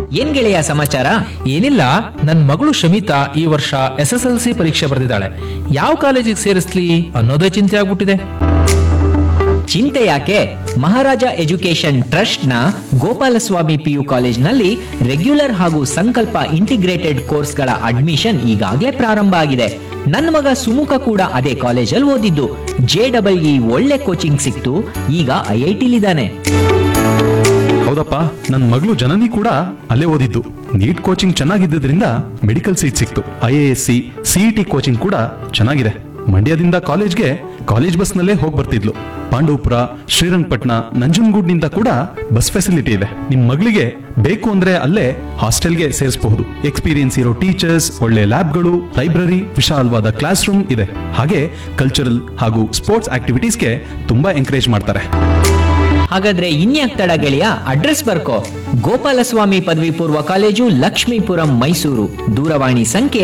ಏನ್ ಗೆಳೆಯ ಸಮಾಚಾರ? ಏನಿಲ್ಲ, ನನ್ ಮಗಳು ಶಮಿತಾ ಈ ವರ್ಷ SSLC ಪರೀಕ್ಷೆ ಬರೆದಿದ್ದಾಳೆ. ಯಾವ ಕಾಲೇಜಿಗೆ ಸೇರಿಸ್ಲಿ ಅನ್ನೋದೇ ಚಿಂತೆ ಆಗ್ಬಿಟ್ಟಿದೆ. ಚಿಂತೆ ಯಾಕೆ? ಮಹಾರಾಜ ಎಜುಕೇಶನ್ ಟ್ರಸ್ಟ್ ನ ಗೋಪಾಲಸ್ವಾಮಿ PU ಕಾಲೇಜ್ನಲ್ಲಿ ರೆಗ್ಯುಲರ್ ಹಾಗೂ ಸಂಕಲ್ಪ ಇಂಟಿಗ್ರೇಟೆಡ್ ಕೋರ್ಸ್ಗಳ ಅಡ್ಮಿಷನ್ ಈಗಾಗಲೇ ಪ್ರಾರಂಭ ಆಗಿದೆ. ನನ್ನ ಮಗ ಸುಮುಖ ಕೂಡ ಅದೇ ಕಾಲೇಜಲ್ಲಿ ಓದಿದ್ದು. JEE ಒಳ್ಳೆ ಕೋಚಿಂಗ್ ಸಿಕ್ತು, ಈಗ IIT-ಲಿದ್ದಾನೆ. ಹೌದಪ್ಪ, ನನ್ನ ಮಗಳು ಜನನಿ ಕೂಡ ಅಲ್ಲೇ ಓದಿದ್ದು. ನೀಟ್ ಕೋಚಿಂಗ್ ಚೆನ್ನಾಗಿದ್ದರಿಂದ ಮೆಡಿಕಲ್ ಸೀಟ್ ಸಿಕ್ತು. IASC CET ಕೋಚಿಂಗ್ ಕೂಡ ಚೆನ್ನಾಗಿದೆ. ಮಂಡ್ಯದಿಂದ ಕಾಲೇಜ್ಗೆ ಕಾಲೇಜ್ ಬಸ್ನಲ್ಲೇ ಹೋಗಿ ಬರ್ತಿದ್ಲು. ಪಾಂಡವಪುರ, ಶ್ರೀರಂಗಪಟ್ಟಣ, ನಂಜನಗೂಡ್ನಿಂದ ಕೂಡ ಬಸ್ ಫೆಸಿಲಿಟಿ ಇದೆ. ನಿಮ್ ಮಗಳಿಗೆ ಬೇಕು ಅಂದ್ರೆ ಅಲ್ಲೇ ಹಾಸ್ಟೆಲ್ಗೆ ಸೇರಿಸಬಹುದು. ಎಕ್ಸ್ಪೀರಿಯನ್ಸ್ ಇರೋ ಟೀಚರ್ಸ್, ಒಳ್ಳೆ ಲ್ಯಾಬ್ಗಳು, ಲೈಬ್ರರಿ, ವಿಶಾಲವಾದ ಕ್ಲಾಸ್ ರೂಮ್ ಇದೆ. ಹಾಗೆ ಕಲ್ಚರಲ್ ಹಾಗೂ ಸ್ಪೋರ್ಟ್ಸ್ ಆಕ್ಟಿವಿಟೀಸ್ಗೆ ತುಂಬಾ ಎಂಕರೇಜ್ ಮಾಡ್ತಾರೆ. ಹಾಗಾದ್ರೆ ಇನ್ಯಾಕ್ ತಡ ಗೆಳೆಯ, ಅಡ್ರೆಸ್ ಬರ್ಕೋ. ಗೋಪಾಲಸ್ವಾಮಿ ಪದವಿ ಪೂರ್ವ ಕಾಲೇಜು, ಲಕ್ಷ್ಮೀಪುರಂ, ಮೈಸೂರು. ದೂರವಾಣಿ ಸಂಖ್ಯೆ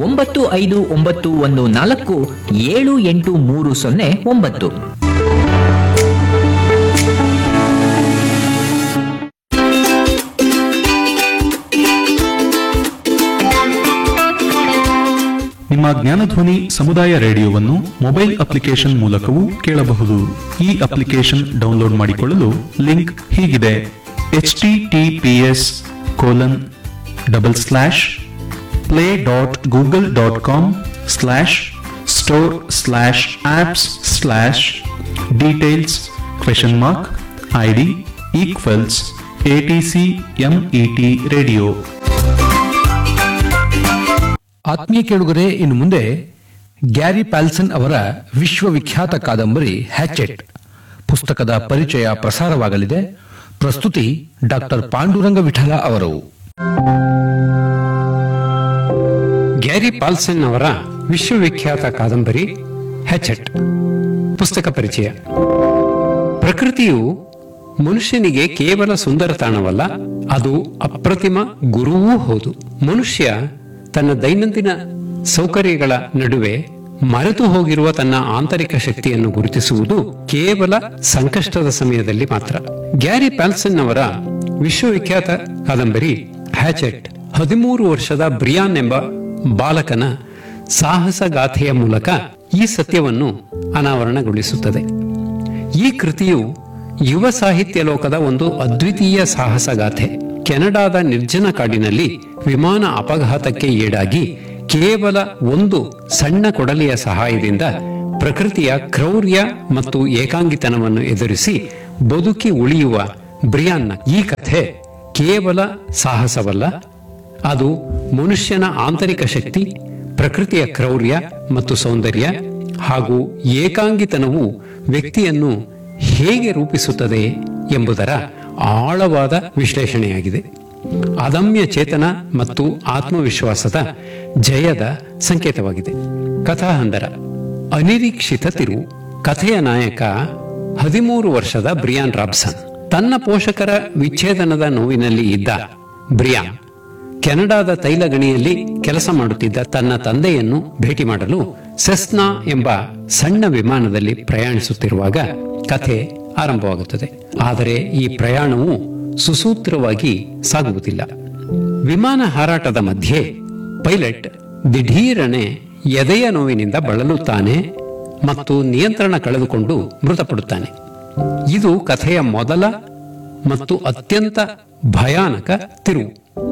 959114783009. ನಿಮ್ಮ ಜ್ಞಾನಧ್ವನಿ ಸಮುದಾಯ ರೇಡಿಯೋವನ್ನು ಮೊಬೈಲ್ ಅಪ್ಲಿಕೇಶನ್ ಮೂಲಕವೂ ಕೇಳಬಹುದು. ಈ ಅಪ್ಲಿಕೇಶನ್ ಡೌನ್ಲೋಡ್ ಮಾಡಿಕೊಳ್ಳಲು ಲಿಂಕ್ ಹೀಗಿದೆ: https://play.google.com/store/apps/details?id =ATCMET ರೇಡಿಯೋ. ಆತ್ಮೀಯ ಕೇಳುಗರೆ, ಇನ್ನು ಮುಂದೆ ಗ್ಯಾರಿ ಪ್ಯಾಲ್ಸನ್ ಅವರ ವಿಶ್ವವಿಖ್ಯಾತ ಕಾದಂಬರಿ ಹ್ಯಾಚೆಟ್ ಪುಸ್ತಕದ ಪರಿಚಯ ಪ್ರಸಾರವಾಗಲಿದೆ. ಪ್ರಸ್ತುತಿ ಡಾಕ್ಟರ್ ಪಾಂಡುರಂಗ ವಿಠಲ ಅವರು. ಗ್ಯಾರಿ ಪ್ಯಾಲ್ಸನ್ ಅವರ ವಿಶ್ವವಿಖ್ಯಾತ ಕಾದಂಬರಿ ಹ್ಯಾಚೆಟ್ ಪುಸ್ತಕ ಪರಿಚಯ. ಪ್ರಕೃತಿಯು ಮನುಷ್ಯನಿಗೆ ಕೇವಲ ಸುಂದರ ತಾಣವಲ್ಲ, ಅದು ಅಪ್ರತಿಮ ಗುರುವೂ ಹೌದು. ಮನುಷ್ಯ ತನ್ನ ದೈನಂದಿನ ಸೌಕರ್ಯಗಳ ನಡುವೆ ಮರೆತು ಹೋಗಿರುವ ತನ್ನ ಆಂತರಿಕ ಶಕ್ತಿಯನ್ನು ಗುರುತಿಸುವುದು ಕೇವಲ ಸಂಕಷ್ಟದ ಸಮಯದಲ್ಲಿ ಮಾತ್ರ. ಗ್ಯಾರಿ ಪ್ಯಾಲ್ಸನ್ ಅವರ ವಿಶ್ವವಿಖ್ಯಾತ ಕಾದಂಬರಿ ಹ್ಯಾಚೆಟ್ 13 ವರ್ಷದ ಬ್ರಿಯಾನ್ ಎಂಬ ಬಾಲಕನ ಸಾಹಸ ಗಾಥೆಯ ಮೂಲಕ ಈ ಸತ್ಯವನ್ನು ಅನಾವರಣಗೊಳಿಸುತ್ತದೆ. ಈ ಕೃತಿಯು ಯುವ ಸಾಹಿತ್ಯ ಲೋಕದ ಒಂದು ಅದ್ವಿತೀಯ ಸಾಹಸಗಾಥೆ. ಕೆನಡಾದ ನಿರ್ಜನ ಕಾಡಿನಲ್ಲಿ ವಿಮಾನ ಅಪಘಾತಕ್ಕೆ ಈಡಾಗಿ ಕೇವಲ ಒಂದು ಸಣ್ಣ ಕೊಡಲಿಯ ಸಹಾಯದಿಂದ ಪ್ರಕೃತಿಯ ಕ್ರೌರ್ಯ ಮತ್ತು ಏಕಾಂಗಿತನವನ್ನು ಎದುರಿಸಿ ಬದುಕಿ ಉಳಿಯುವ ಬ್ರಿಯಾನ್ನ ಈ ಕಥೆ ಕೇವಲ ಸಾಹಸವಲ್ಲ, ಅದು ಮನುಷ್ಯನ ಆಂತರಿಕ ಶಕ್ತಿ, ಪ್ರಕೃತಿಯ ಕ್ರೌರ್ಯ ಮತ್ತು ಸೌಂದರ್ಯ ಹಾಗೂ ಏಕಾಂಗಿತನವು ವ್ಯಕ್ತಿಯನ್ನು ಹೇಗೆ ರೂಪಿಸುತ್ತದೆ ಎಂಬುದರ ಆಳವಾದ ವಿಶ್ಲೇಷಣೆಯಾಗಿದೆ. ಅದಮ್ಯ ಚೇತನ ಮತ್ತು ಆತ್ಮವಿಶ್ವಾಸದ ಜಯದ ಸಂಕೇತವಾಗಿದೆ. ಕಥಾಹಂದರ: ಅನಿರೀಕ್ಷಿತ ತಿರುವು. ಕಥೆಯ ನಾಯಕ 13 ವರ್ಷದ ಬ್ರಿಯಾನ್ ರಾಬ್ಸನ್. ತನ್ನ ಪೋಷಕರ ವಿಚ್ಛೇದನದ ನೋವಿನಲ್ಲಿ ಇದ್ದ ಬ್ರಿಯಾನ್ ಕೆನಡಾದ ತೈಲ ಗಣಿಯಲ್ಲಿ ಕೆಲಸ ಮಾಡುತ್ತಿದ್ದ ತನ್ನ ತಂದೆಯನ್ನು ಭೇಟಿ ಮಾಡಲು ಸೆಸ್ನಾ ಎಂಬ ಸಣ್ಣ ವಿಮಾನದಲ್ಲಿ ಪ್ರಯಾಣಿಸುತ್ತಿರುವಾಗ ಕಥೆ ಆರಂಭವಾಗುತ್ತದೆ. ಆದರೆ ಈ ಪ್ರಯಾಣವು ಸುಸೂತ್ರವಾಗಿ ಸಾಗುವುದಿಲ್ಲ. ವಿಮಾನ ಹಾರಾಟದ ಮಧ್ಯೆ ಪೈಲಟ್ ದಿಢೀರನೆ ಎದೆಯ ನೋವಿನಿಂದ ಬಳಲುತ್ತಾನೆ ಮತ್ತು ನಿಯಂತ್ರಣ ಕಳೆದುಕೊಂಡು ಮೃತಪಡುತ್ತಾನೆ. ಇದು ಕಥೆಯ ಮೊದಲ ಮತ್ತು ಅತ್ಯಂತ ಭಯಾನಕ ತಿರುವು.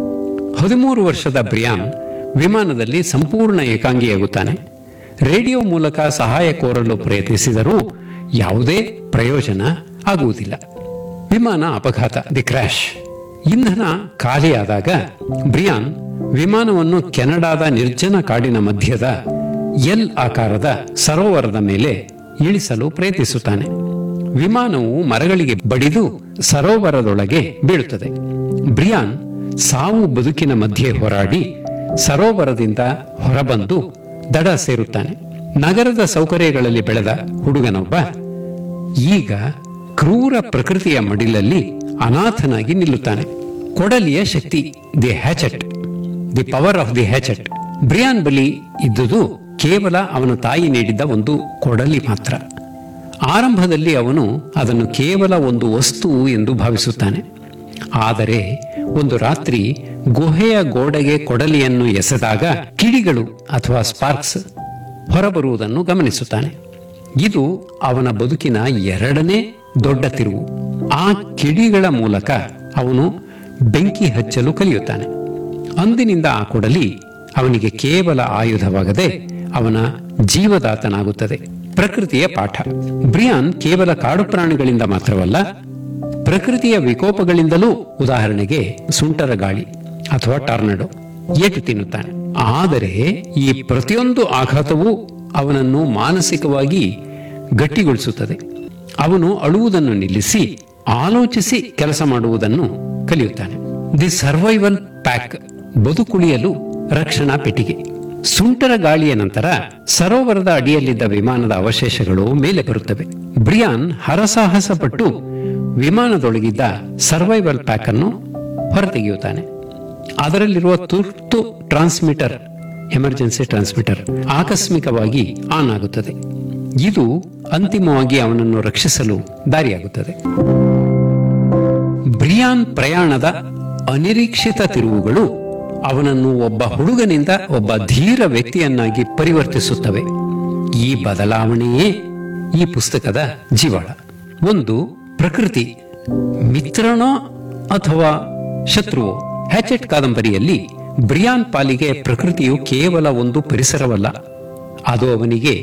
13 ವರ್ಷದ ಬ್ರಿಯಾನ್ ವಿಮಾನದಲ್ಲಿ ಸಂಪೂರ್ಣ ಏಕಾಂಗಿಯಾಗುತ್ತಾನೆ. ರೇಡಿಯೋ ಮೂಲಕ ಸಹಾಯ ಕೋರಲು ಪ್ರಯತ್ನಿಸಿದರೂ ಯಾವುದೇ ಪ್ರಯೋಜನ ಆಗುವುದಿಲ್ಲ. ವಿಮಾನ ಅಪಘಾತ, ದಿ ಕ್ರ್ಯಾಶ್. ಇಂಧನ ಖಾಲಿಯಾದಾಗ ಬ್ರಿಯಾನ್ ವಿಮಾನವನ್ನು ಕೆನಡಾದ ನಿರ್ಜನ ಕಾಡಿನ ಮಧ್ಯದ ಎಲ್ ಆಕಾರದ ಸರೋವರದ ಮೇಲೆ ಇಳಿಸಲು ಪ್ರಯತ್ನಿಸುತ್ತಾನೆ. ವಿಮಾನವು ಮರಗಳಿಗೆ ಬಡಿದು ಸರೋವರದೊಳಗೆ ಬೀಳುತ್ತದೆ. ಬ್ರಿಯಾನ್ ಸಾವು ಬದುಕಿನ ಮಧ್ಯೆ ಹೋರಾಡಿ ಸರೋವರದಿಂದ ಹೊರಬಂದು ದಡ ಸೇರುತ್ತಾನೆ. ನಗರದ ಸೌಕರ್ಯಗಳಲ್ಲಿ ಬೆಳೆದ ಹುಡುಗನೊಬ್ಬ ಈಗ ಕ್ರೂರ ಪ್ರಕೃತಿಯ ಮಡಿಲಲ್ಲಿ ಅನಾಥನಾಗಿ ನಿಲ್ಲುತ್ತಾನೆ. ಕೊಡಲಿಯ ಶಕ್ತಿ, the hatchet, the power of the hatchet. Brian ಬಳಿ ಇದ್ದುದು ಕೇವಲ ಅವನ ತಾಯಿ ನೀಡಿದ್ದ ಒಂದು ಕೊಡಲಿ ಮಾತ್ರ. ಆರಂಭದಲ್ಲಿ ಅವನು ಅದನ್ನು ಕೇವಲ ಒಂದು ವಸ್ತು ಎಂದು ಭಾವಿಸುತ್ತಾನೆ. ಆದರೆ ಒಂದು ರಾತ್ರಿ ಗುಹೆಯ ಗೋಡೆಗೆ ಕೊಡಲಿಯನ್ನು ಎಸೆದಾಗ ಕಿಡಿಗಳು ಅಥವಾ ಸ್ಪಾರ್ಕ್ಸ್ ಹೊರಬರುವುದನ್ನು ಗಮನಿಸುತ್ತಾನೆ. ಇದು ಅವನ ಬದುಕಿನ ಎರಡನೇ ದೊಡ್ಡ ತಿರುವು. ಆ ಕಿಡಿಗಳ ಮೂಲಕ ಅವನು ಬೆಂಕಿ ಹಚ್ಚಲು ಕಲಿಯುತ್ತಾನೆ. ಅಂದಿನಿಂದ ಆ ಕೊಡಲಿ ಅವನಿಗೆ ಕೇವಲ ಆಯುಧವಾಗದೆ ಅವನ ಜೀವದಾತನಾಗುತ್ತದೆ. ಪ್ರಕೃತಿಯ ಪಾಠ. ಬ್ರಿಯಾನ್ ಕೇವಲ ಕಾಡು ಪ್ರಾಣಿಗಳಿಂದ ಮಾತ್ರವಲ್ಲ, ಪ್ರಕೃತಿಯ ವಿಕೋಪಗಳಿಂದಲೂ, ಉದಾಹರಣೆಗೆ ಸುಂಟರ ಗಾಳಿ ಅಥವಾ ಟಾರ್ನಡೋ, ಏಟು ತಿನ್ನುತ್ತಾನೆ. ಆದರೆ ಈ ಪ್ರತಿಯೊಂದು ಆಘಾತವೂ ಅವನನ್ನು ಮಾನಸಿಕವಾಗಿ ಗಟ್ಟಿಗೊಳಿಸುತ್ತದೆ. ಅವನು ಅಳುವುದನ್ನು ನಿಲ್ಲಿಸಿ ಆಲೋಚಿಸಿ ಕೆಲಸ ಮಾಡುವುದನ್ನು ಕಲಿಯುತ್ತಾನೆ. ದಿ ಸರ್ವೈವಲ್ ಪ್ಯಾಕ್, ಬದುಕುಳಿಯಲು ರಕ್ಷಣಾ ಪೆಟ್ಟಿಗೆ. ಸುಂಟರ ಗಾಳಿಯ ನಂತರ ಸರೋವರದ ಅಡಿಯಲ್ಲಿದ್ದ ವಿಮಾನದ ಅವಶೇಷಗಳು ಮೇಲೆ ಬರುತ್ತವೆ. ಬ್ರಿಯಾನ್ ಹರಸಾಹಸ ಪಟ್ಟು ವಿಮಾನದೊಳಗಿದ್ದ ಸರ್ವೈವಲ್ ಪ್ಯಾಕ್ ಅನ್ನು ಹೊರತೆಗೆಯುತ್ತಾನೆ. ಅದರಲ್ಲಿರುವ ತುರ್ತು ಟ್ರಾನ್ಸ್ಮಿಟರ್, ಎಮರ್ಜೆನ್ಸಿ ಟ್ರಾನ್ಸ್ಮಿಟರ್ ಆಕಸ್ಮಿಕವಾಗಿ ಆನ್ ಆಗುತ್ತದೆ. ಇದು ಅಂತಿಮವಾಗಿ ಅವನನ್ನು ರಕ್ಷಿಸಲು ದಾರಿಯಾಗುತ್ತದೆ. ಬ್ರಿಯಾನ್ ಪ್ರಯಾಣದ ಅನಿರೀಕ್ಷಿತ ತಿರುವುಗಳು ಅವನನ್ನು ಒಬ್ಬ ಹುಡುಗನಿಂದ ಒಬ್ಬ ಧೀರ ವ್ಯಕ್ತಿಯನ್ನಾಗಿ ಪರಿವರ್ತಿಸುತ್ತವೆ. ಈ ಬದಲಾವಣೆಯೇ ಈ ಪುಸ್ತಕದ ಜೀವಾಳ. ಒಂದು, ಪ್ರಕೃತಿ ಮಿತ್ರನೋ ಅಥವಾ ಶತ್ರುವೋ. ಹ್ಯಾಚೆಟ್ ಕಾದಂಬರಿಯಲ್ಲಿ ಬ್ರಿಯಾನ್ ಪಾಲಿಗೆ ಪ್ರಕೃತಿಯು ಕೇವಲ ಒಂದು ಪರಿಸರವಲ್ಲ, ಅದು ಅವನಿಗೆ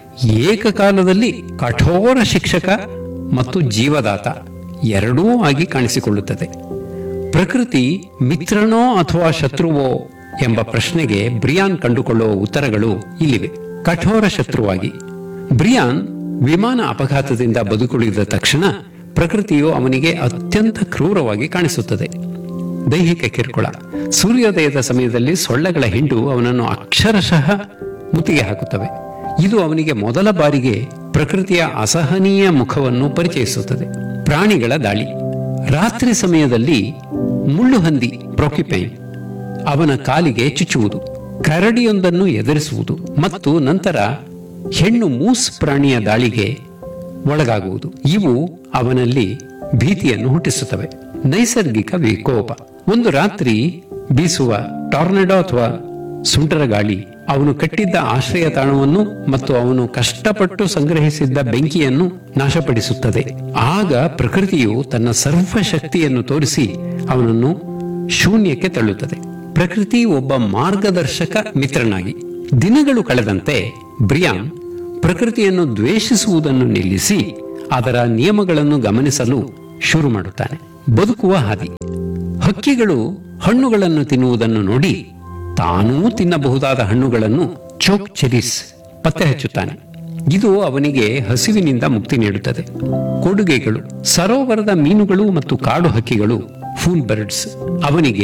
ಏಕಕಾಲದಲ್ಲಿ ಕಠೋರ ಶಿಕ್ಷಕ ಮತ್ತು ಜೀವದಾತ ಎರಡೂ ಆಗಿ ಕಾಣಿಸಿಕೊಳ್ಳುತ್ತದೆ. ಪ್ರಕೃತಿ ಮಿತ್ರನೋ ಅಥವಾ ಶತ್ರುವೋ ಎಂಬ ಪ್ರಶ್ನೆಗೆ ಬ್ರಿಯಾನ್ ಕಂಡುಕೊಳ್ಳುವ ಉತ್ತರಗಳು ಇಲ್ಲಿವೆ. ಕಠೋರ ಶತ್ರುವಾಗಿ. ಬ್ರಿಯಾನ್ ವಿಮಾನ ಅಪಘಾತದಿಂದ ಬದುಕುಳಿದ ತಕ್ಷಣ ಪ್ರಕೃತಿಯು ಅವನಿಗೆ ಅತ್ಯಂತ ಕ್ರೂರವಾಗಿ ಕಾಣಿಸುತ್ತದೆ. ದೈಹಿಕ ಕಿರುಕುಳ. ಸೂರ್ಯೋದಯದ ಸಮಯದಲ್ಲಿ ಸೊಳ್ಳೆಗಳ ಹಿಂಡು ಅವನನ್ನು ಅಕ್ಷರಶಃ ಮುತ್ತಿಗೆ ಹಾಕುತ್ತವೆ. ಇದು ಅವನಿಗೆ ಮೊದಲ ಬಾರಿಗೆ ಪ್ರಕೃತಿಯ ಅಸಹನೀಯ ಮುಖವನ್ನು ಪರಿಚಯಿಸುತ್ತದೆ. ಪ್ರಾಣಿಗಳ ದಾಳಿ. ರಾತ್ರಿ ಸಮಯದಲ್ಲಿ ಮುಳ್ಳುಹಂದಿ ಪ್ರೊಕ್ಯುಪೈನ್ ಅವನ ಕಾಲಿಗೆ ಚುಚ್ಚುವುದು, ಕರಡಿಯೊಂದನ್ನು ಎದುರಿಸುವುದು ಮತ್ತು ನಂತರ ಹೆಣ್ಣು ಮೂಸ್ ಪ್ರಾಣಿಯ ದಾಳಿಗೆ ಒಳಗಾಗುವುದು. ಇವು ಅವನಲ್ಲಿ ಭೀತಿಯನ್ನು ಹುಟ್ಟಿಸುತ್ತವೆ. ನೈಸರ್ಗಿಕ ವಿಕೋಪ. ಒಂದು ರಾತ್ರಿ ಬೀಸುವ ಟಾರ್ನಡೋ ಅಥವಾ ಸುಂಟರ ಗಾಳಿ ಅವನು ಕಟ್ಟಿದ್ದ ಆಶ್ರಯ ತಾಣವನ್ನು ಮತ್ತು ಅವನು ಕಷ್ಟಪಟ್ಟು ಸಂಗ್ರಹಿಸಿದ್ದ ಬೆಂಕಿಯನ್ನು ನಾಶಪಡಿಸುತ್ತದೆ. ಆಗ ಪ್ರಕೃತಿಯು ತನ್ನ ಸರ್ವಶಕ್ತಿಯನ್ನು ತೋರಿಸಿ ಅವನನ್ನು ಶೂನ್ಯಕ್ಕೆ ತಳ್ಳುತ್ತದೆ. ಪ್ರಕೃತಿ ಒಬ್ಬ ಮಾರ್ಗದರ್ಶಕ ಮಿತ್ರನಾಗಿ. ದಿನಗಳು ಕಳೆದಂತೆ ಬ್ರಿಯಾನ್ ಪ್ರಕೃತಿಯನ್ನು ದ್ವೇಷಿಸುವುದನ್ನು ನಿಲ್ಲಿಸಿ ಅದರ ನಿಯಮಗಳನ್ನು ಗಮನಿಸಲು ಶುರು ಮಾಡುತ್ತಾನೆ. ಬದುಕುವ ಹಾದಿ. ಹಕ್ಕಿಗಳು ಹಣ್ಣುಗಳನ್ನು ತಿನ್ನುವುದನ್ನು ನೋಡಿ ತಾನೂ ತಿನ್ನಬಹುದಾದ ಹಣ್ಣುಗಳನ್ನು ಚೋಕ್ ಚೆರೀಸ್ ಪತ್ತೆ ಹಚ್ಚುತ್ತಾನೆ. ಇದು ಅವನಿಗೆ ಹಸಿವಿನಿಂದ ಮುಕ್ತಿ ನೀಡುತ್ತದೆ. ಕೊಡುಗೆಗಳು. ಸರೋವರದ ಮೀನುಗಳು ಮತ್ತು ಕಾಡು ಹಕ್ಕಿಗಳು, ಫೂಲ್ ಬರ್ಡ್ಸ್, ಅವನಿಗೆ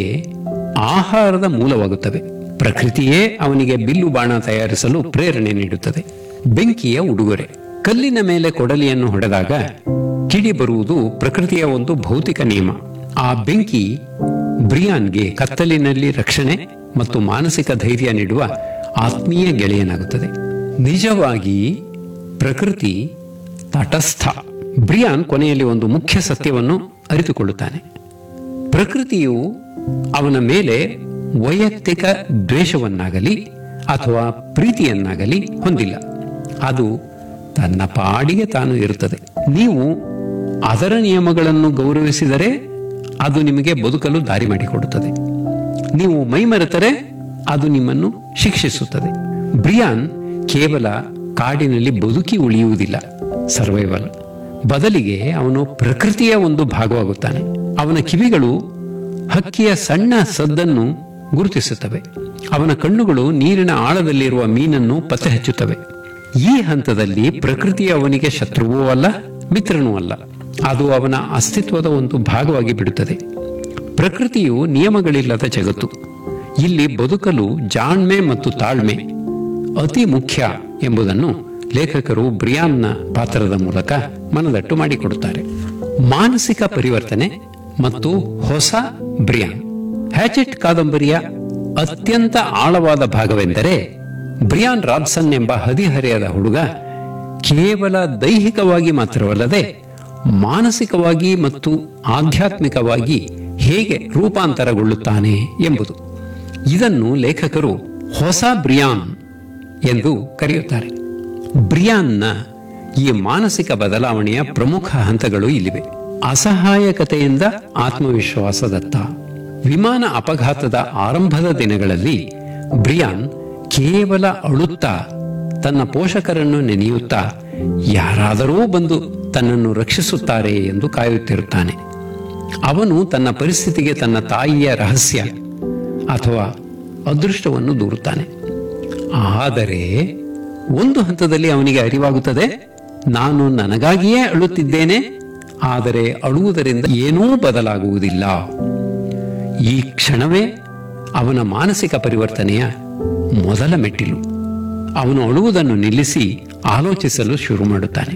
ಆಹಾರದ ಮೂಲವಾಗುತ್ತವೆ. ಪ್ರಕೃತಿಯೇ ಅವನಿಗೆ ಬಿಲ್ಲು ಬಾಣ ತಯಾರಿಸಲು ಪ್ರೇರಣೆ ನೀಡುತ್ತದೆ. ಬೆಂಕಿಯ ಉಡುಗೊರೆ. ಕಲ್ಲಿನ ಮೇಲೆ ಕೊಡಲಿಯನ್ನು ಹೊಡೆದಾಗ ಕಿಡಿ ಬರುವುದು ಪ್ರಕೃತಿಯ ಒಂದು ಭೌತಿಕ ನಿಯಮ. ಆ ಬೆಂಕಿ ಬ್ರಿಯಾನ್ಗೆ ಕತ್ತಲಿನಲ್ಲಿ ರಕ್ಷಣೆ ಮತ್ತು ಮಾನಸಿಕ ಧೈರ್ಯ ನೀಡುವ ಆತ್ಮೀಯ ಗೆಳೆಯನಾಗುತ್ತದೆ. ನಿಜವಾಗಿ ಪ್ರಕೃತಿ ತಟಸ್ಥ. ಬ್ರಿಯಾನ್ ಕೊನೆಯಲ್ಲಿ ಒಂದು ಮುಖ್ಯ ಸತ್ಯವನ್ನು ಅರಿತುಕೊಳ್ಳುತ್ತಾನೆ. ಪ್ರಕೃತಿಯು ಅವನ ಮೇಲೆ ವೈಯಕ್ತಿಕ ದ್ವೇಷವನ್ನಾಗಲಿ ಅಥವಾ ಪ್ರೀತಿಯನ್ನಾಗಲಿ ಹೊಂದಿಲ್ಲ. ಅದು ತನ್ನ ಪಾಡಿಗೆ ತಾನು ಇರುತ್ತದೆ. ನೀವು ಅದರ ನಿಯಮಗಳನ್ನು ಗೌರವಿಸಿದರೆ ಅದು ನಿಮಗೆ ಬದುಕಲು ದಾರಿ ಮಾಡಿಕೊಡುತ್ತದೆ. ನೀವು ಮೈಮರೆತರೆ ಅದು ನಿಮ್ಮನ್ನು ಶಿಕ್ಷಿಸುತ್ತದೆ. ಬ್ರಿಯಾನ್ ಕೇವಲ ಕಾಡಿನಲ್ಲಿ ಬದುಕಿ ಉಳಿಯುವುದಿಲ್ಲ, ಸರ್ವೈವಲ್. ಬದಲಿಗೆ ಅವನು ಪ್ರಕೃತಿಯ ಒಂದು ಭಾಗವಾಗುತ್ತಾನೆ. ಅವನ ಕಿವಿಗಳು ಹಕ್ಕಿಯ ಸಣ್ಣ ಸದ್ದನ್ನು ಗುರುತಿಸುತ್ತವೆ. ಅವನ ಕಣ್ಣುಗಳು ನೀರಿನ ಆಳದಲ್ಲಿರುವ ಮೀನನ್ನು ಪತ್ತೆ ಹಚ್ಚುತ್ತವೆ. ಈ ಹಂತದಲ್ಲಿ ಪ್ರಕೃತಿಯ ಅವನಿಗೆ ಶತ್ರುವೂ ಅಲ್ಲ, ಮಿತ್ರನೂ ಅಲ್ಲ. ಅದು ಅವನ ಅಸ್ತಿತ್ವದ ಒಂದು ಭಾಗವಾಗಿ ಬಿಡುತ್ತದೆ. ಪ್ರಕೃತಿಯು ನಿಯಮಗಳಿಲ್ಲದ ಜಗತ್ತು. ಇಲ್ಲಿ ಬದುಕಲು ಜಾಣ್ಮೆ ಮತ್ತು ತಾಳ್ಮೆ ಅತಿ ಮುಖ್ಯ ಎಂಬುದನ್ನು ಲೇಖಕರು ಬ್ರಿಯಾನ್ನ ಪಾತ್ರದ ಮೂಲಕ ಮನದಟ್ಟು ಮಾಡಿಕೊಡುತ್ತಾರೆ. ಮಾನಸಿಕ ಪರಿವರ್ತನೆ ಮತ್ತು ಹೊಸ ಬ್ರಿಯಾನ್. ಹ್ಯಾಚೆಟ್ ಕಾದಂಬರಿಯ ಅತ್ಯಂತ ಆಳವಾದ ಭಾಗವೆಂದರೆ ಬ್ರಿಯಾನ್ ರಾಬ್ಸನ್ ಎಂಬ ಹದಿಹರೆಯದ ಹುಡುಗ ಕೇವಲ ದೈಹಿಕವಾಗಿ ಮಾತ್ರವಲ್ಲದೆ ಮಾನಸಿಕವಾಗಿ ಮತ್ತು ಆಧ್ಯಾತ್ಮಿಕವಾಗಿ ಹೇಗೆ ರೂಪಾಂತರಗೊಳ್ಳುತ್ತಾನೆ ಎಂಬುದು. ಇದನ್ನು ಲೇಖಕರು ಹೊಸ ಬ್ರಿಯಾನ್ ಎಂದು ಕರೆಯುತ್ತಾರೆ. ಬ್ರಿಯಾನ್ನ ಈ ಮಾನಸಿಕ ಬದಲಾವಣೆಯ ಪ್ರಮುಖ ಹಂತಗಳು ಇಲ್ಲಿವೆ. ಅಸಹಾಯಕತೆಯಿಂದ ಆತ್ಮವಿಶ್ವಾಸದತ್ತ. ವಿಮಾನ ಅಪಘಾತದ ಆರಂಭದ ದಿನಗಳಲ್ಲಿ ಬ್ರಿಯಾನ್ ಕೇವಲ ಅಳುತ್ತಾ, ತನ್ನ ಪೋಷಕರನ್ನು ನೆನೆಯುತ್ತಾ, ಯಾರಾದರೂ ಬಂದು ತನ್ನನ್ನು ರಕ್ಷಿಸುತ್ತಾರೆ ಎಂದು ಕಾಯುತ್ತಿರುತ್ತಾನೆ. ಅವನು ತನ್ನ ಪರಿಸ್ಥಿತಿಗೆ ತನ್ನ ತಾಯಿಯ ರಹಸ್ಯ ಅಥವಾ ಅದೃಷ್ಟವನ್ನು ದೂರುತ್ತಾನೆ. ಆದರೆ ಒಂದು ಹಂತದಲ್ಲಿ ಅವನಿಗೆ ಅರಿವಾಗುತ್ತದೆ, ನಾನು ನನಗಾಗಿಯೇ ಅಳುತ್ತಿದ್ದೇನೆ, ಆದರೆ ಅಳುವುದರಿಂದ ಏನೂ ಬದಲಾಗುವುದಿಲ್ಲ. ಈ ಕ್ಷಣವೇ ಅವನ ಮಾನಸಿಕ ಪರಿವರ್ತನೆಯ ಮೊದಲ ಮೆಟ್ಟಿಲು. ಅವನು ಅಳುವುದನ್ನು ನಿಲ್ಲಿಸಿ ಆಲೋಚಿಸಲು ಶುರು ಮಾಡುತ್ತಾನೆ.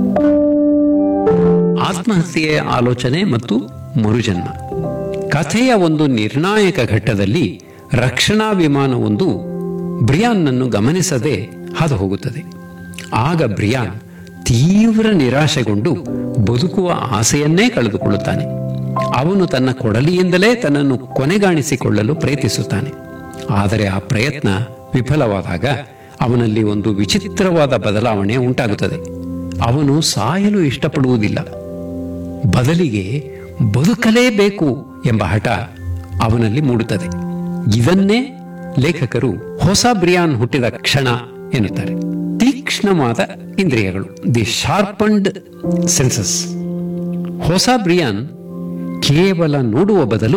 ಆತ್ಮಹತ್ಯೆಯ ಆಲೋಚನೆ ಮತ್ತು ಮರುಜನ್ಮ. ಕಥೆಯ ಒಂದು ನಿರ್ಣಾಯಕ ಘಟ್ಟದಲ್ಲಿ ರಕ್ಷಣಾ ವಿಮಾನವೊಂದು ಬ್ರಿಯಾನ್ನನ್ನು ಗಮನಿಸದೆ ಹಾದು ಹೋಗುತ್ತದೆ. ಆಗ ಬ್ರಿಯಾನ್ ತೀವ್ರ ನಿರಾಶೆಗೊಂಡು ಬದುಕುವ ಆಸೆಯನ್ನೇ ಕಳೆದುಕೊಳ್ಳುತ್ತಾನೆ. ಅವನು ತನ್ನ ಕೊಡಲಿಯಿಂದಲೇ ತನ್ನನ್ನು ಕೊನೆಗಾಣಿಸಿಕೊಳ್ಳಲು ಪ್ರಯತ್ನಿಸುತ್ತಾನೆ. ಆದರೆ ಆ ಪ್ರಯತ್ನ ವಿಫಲವಾದಾಗ ಅವನಲ್ಲಿ ಒಂದು ವಿಚಿತ್ರವಾದ ಬದಲಾವಣೆ ಉಂಟಾಗುತ್ತದೆ. ಅವನು ಸಾಯಲು ಇಷ್ಟಪಡುವುದಿಲ್ಲ, ಬದಲಿಗೆ ಬದುಕಲೇಬೇಕು ಎಂಬ ಹಠ ಅವನಲ್ಲಿ ಮೂಡುತ್ತದೆ. ಇದನ್ನೇ ಲೇಖಕರು ಹೊಸ ಬ್ರಿಯಾನ್ ಹುಟ್ಟಿದ ಕ್ಷಣ ಎನ್ನುತ್ತಾರೆ. ತೀಕ್ಷ್ಣವಾದ ಇಂದ್ರಿಯಗಳು, ದಿ ಶಾರ್ಪನ್ಡ್ ಸೆನ್ಸಸ್. ಹೊಸ ಬ್ರಿಯಾನ್ ಕೇವಲ ನೋಡುವ ಬದಲು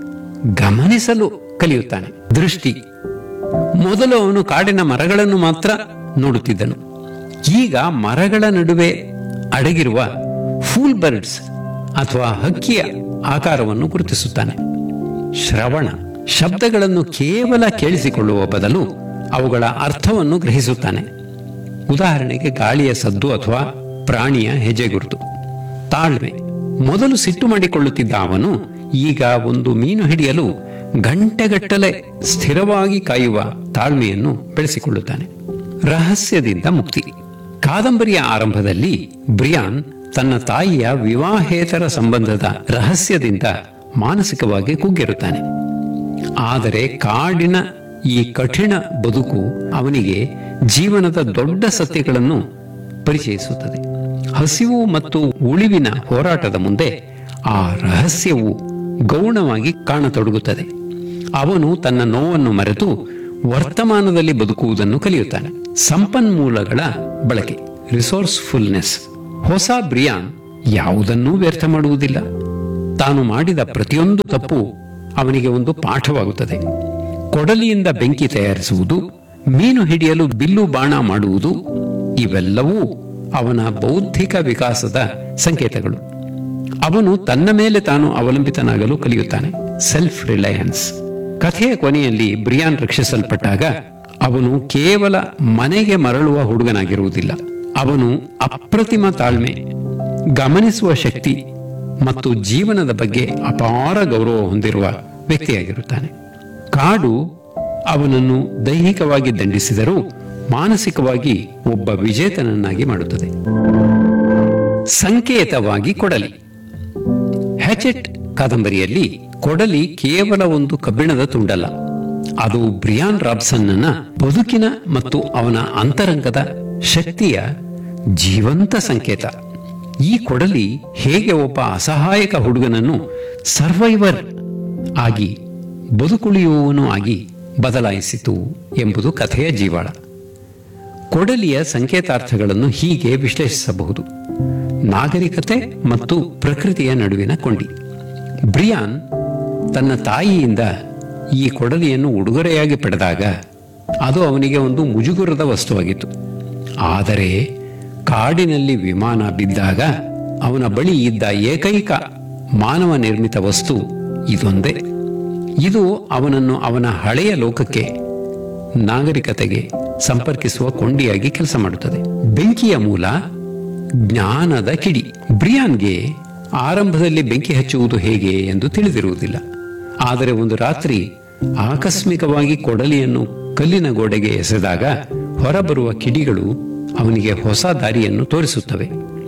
ಗಮನಿಸಲು ಕಲಿಯುತ್ತಾನೆ. ದೃಷ್ಟಿ. ಮೊದಲು ಅವನು ಕಾಡಿನ ಮರಗಳನ್ನು ಮಾತ್ರ ನೋಡುತ್ತಿದ್ದನು. ಈಗ ಮರಗಳ ನಡುವೆ ಅಡಗಿರುವ ಫೂಲ್ ಬರ್ಡ್ಸ್ ಅಥವಾ ಹಕ್ಕಿಯ ಆಕಾರವನ್ನು ಗುರುತಿಸುತ್ತಾನೆ. ಶ್ರವಣ. ಶಬ್ದಗಳನ್ನು ಕೇವಲ ಕೇಳಿಸಿಕೊಳ್ಳುವ ಬದಲು ಅವುಗಳ ಅರ್ಥವನ್ನು ಗ್ರಹಿಸುತ್ತಾನೆ. ಉದಾಹರಣೆಗೆ ಗಾಳಿಯ ಸದ್ದು ಅಥವಾ ಪ್ರಾಣಿಯ ಹೆಜ್ಜೆಗುರುತು. ತಾಳ್ಮೆ. ಮೊದಲು ಸಿಟ್ಟು ಮಾಡಿಕೊಳ್ಳುತ್ತಿದ್ದ ಅವನು ಈಗ ಒಂದು ಮೀನು ಹಿಡಿಯಲು ಗಂಟೆಗಟ್ಟಲೆ ಸ್ಥಿರವಾಗಿ ಕಾಯುವ ತಾಳ್ಮೆಯನ್ನು ಬೆಳೆಸಿಕೊಳ್ಳುತ್ತಾನೆ. ರಹಸ್ಯದಿಂದ ಮುಕ್ತಿ. ಕಾದಂಬರಿಯ ಆರಂಭದಲ್ಲಿ ಬ್ರಿಯಾನ್ ತನ್ನ ತಾಯಿಯ ವಿವಾಹೇತರ ಸಂಬಂಧದ ರಹಸ್ಯದಿಂದ ಮಾನಸಿಕವಾಗಿ ಕುಗ್ಗಿರುತ್ತಾನೆ. ಆದರೆ ಕಾಡಿನ ಈ ಕಠಿಣ ಬದುಕು ಅವನಿಗೆ ಜೀವನದ ದೊಡ್ಡ ಸತ್ಯಗಳನ್ನು ಪರಿಚಯಿಸುತ್ತದೆ. ಹಸಿವು ಮತ್ತು ಉಳಿವಿನ ಹೋರಾಟದ ಮುಂದೆ ಆ ರಹಸ್ಯವು ಗೌಣವಾಗಿ ಕಾಣತೊಡಗುತ್ತದೆ. ಅವನು ತನ್ನ ನೋವನ್ನು ಮರೆತು ವರ್ತಮಾನದಲ್ಲಿ ಬದುಕುವುದನ್ನು ಕಲಿಯುತ್ತಾನೆ. ಸಂಪನ್ಮೂಲಗಳ ಬಳಕೆ, ರಿಸೋರ್ಸ್ಫುಲ್ನೆಸ್. ಹೊಸ ಬ್ರಿಯಾನ್ ಯಾವುದನ್ನೂ ವ್ಯರ್ಥ ಮಾಡುವುದಿಲ್ಲ. ತಾನು ಮಾಡಿದ ಪ್ರತಿಯೊಂದು ತಪ್ಪು ಅವನಿಗೆ ಒಂದು ಪಾಠವಾಗುತ್ತದೆ. ಕೊಡಲಿಯಿಂದ ಬೆಂಕಿ ತಯಾರಿಸುವುದು, ಮೀನು ಹಿಡಿಯಲು ಬಿಲ್ಲು ಬಾಣ ಮಾಡುವುದು, ಇವೆಲ್ಲವೂ ಅವನ ಬೌದ್ಧಿಕ ವಿಕಾಸದ ಸಂಕೇತಗಳು. ಅವನು ತನ್ನ ಮೇಲೆ ತಾನು ಅವಲಂಬಿತನಾಗಲು ಕಲಿಯುತ್ತಾನೆ. ಸೆಲ್ಫ್ ರಿಲಯನ್ಸ್. ಕಥೆಯ ಕೊನೆಯಲ್ಲಿ ಬ್ರಿಯಾನ್ ರಕ್ಷಿಸಲ್ಪಟ್ಟಾಗ ಅವನು ಕೇವಲ ಮನೆಗೆ ಮರಳುವ ಹುಡುಗನಾಗಿರುವುದಿಲ್ಲ. ಅವನು ಅಪ್ರತಿಮ ತಾಳ್ಮೆ, ಗಮನಿಸುವ ಶಕ್ತಿ ಮತ್ತು ಜೀವನದ ಬಗ್ಗೆ ಅಪಾರ ಗೌರವ ಹೊಂದಿರುವ ವ್ಯಕ್ತಿಯಾಗಿರುತ್ತಾನೆ. ಕಾಡು ಅವನನ್ನು ದೈಹಿಕವಾಗಿ ದಂಡಿಸಿದರೂ ಮಾನಸಿಕವಾಗಿ ಒಬ್ಬ ವಿಜೇತನನ್ನಾಗಿ ಮಾಡುತ್ತದೆ. ಸಂಕೇತವಾಗಿ ಕೊಡಲಿ. ಹ್ಯಾಚೆಟ್ ಕಾದಂಬರಿಯಲ್ಲಿ ಕೊಡಲಿ ಕೇವಲ ಒಂದು ಕಬ್ಬಿಣದ ತುಂಡಲ್ಲ, ಅದು ಬ್ರಿಯಾನ್ ರಾಬ್ಸನ್ನ ಬದುಕಿನ ಮತ್ತು ಅವನ ಅಂತರಂಗದ ಶಕ್ತಿಯ ಜೀವಂತ ಸಂಕೇತ. ಈ ಕೊಡಲಿ ಹೇಗೆ ಒಬ್ಬ ಅಸಹಾಯಕ ಹುಡುಗನನ್ನು ಸರ್ವೈವರ್ ಆಗಿ, ಬದುಕುಳಿಯುವವನು ಆಗಿ ಬದಲಾಯಿಸಿತು ಎಂಬುದು ಕಥೆಯ ಜೀವಾಳ. ಕೊಡಲಿಯ ಸಂಕೇತಾರ್ಥಗಳನ್ನು ಹೀಗೆ ವಿಶ್ಲೇಷಿಸಬಹುದು. ನಾಗರಿಕತೆ ಮತ್ತು ಪ್ರಕೃತಿಯ ನಡುವಿನ ಕೊಂಡಿ. ಬ್ರಿಯಾನ್ ತನ್ನ ತಾಯಿಯಿಂದ ಈ ಕೊಡಲಿಯನ್ನು ಉಡುಗೊರೆಯಾಗಿ ಪಡೆದಾಗ ಅದು ಅವನಿಗೆ ಒಂದು ಮುಜುಗುರದ ವಸ್ತುವಾಗಿತ್ತು. ಆದರೆ ಕಾಡಿನಲ್ಲಿ ವಿಮಾನ ಬಿದ್ದಾಗ ಅವನ ಬಳಿ ಇದ್ದ ಏಕೈಕ ಮಾನವ ನಿರ್ಮಿತ ವಸ್ತು ಇದೊಂದೇ. ಇದು ಅವನನ್ನು ಅವನ ಹಳೆಯ ಲೋಕಕ್ಕೆ, ನಾಗರಿಕತೆಗೆ ಸಂಪರ್ಕಿಸುವ ಕೊಂಡಿಯಾಗಿ ಕೆಲಸ ಮಾಡುತ್ತದೆ. ಬೆಂಕಿಯ ಮೂಲ ಜ್ಞಾನದ ಕಿಡಿ. ಬ್ರಿಯಾನ್ಗೆ ಆರಂಭದಲ್ಲಿ ಬೆಂಕಿ ಹಚ್ಚುವುದು ಹೇಗೆ ಎಂದು ತಿಳಿದಿರುವುದಿಲ್ಲ. ಆದರೆ ಒಂದು ರಾತ್ರಿ ಆಕಸ್ಮಿಕವಾಗಿ ಕೊಡಲಿಯನ್ನು ಕಲ್ಲಿನ ಗೋಡೆಗೆ ಎಸೆದಾಗ ಹೊರಬರುವ ಕಿಡಿಗಳು ಅವನಿಗೆ ಹೊಸ ದಾರಿಯನ್ನು ತೋರಿಸುತ್ತವೆ.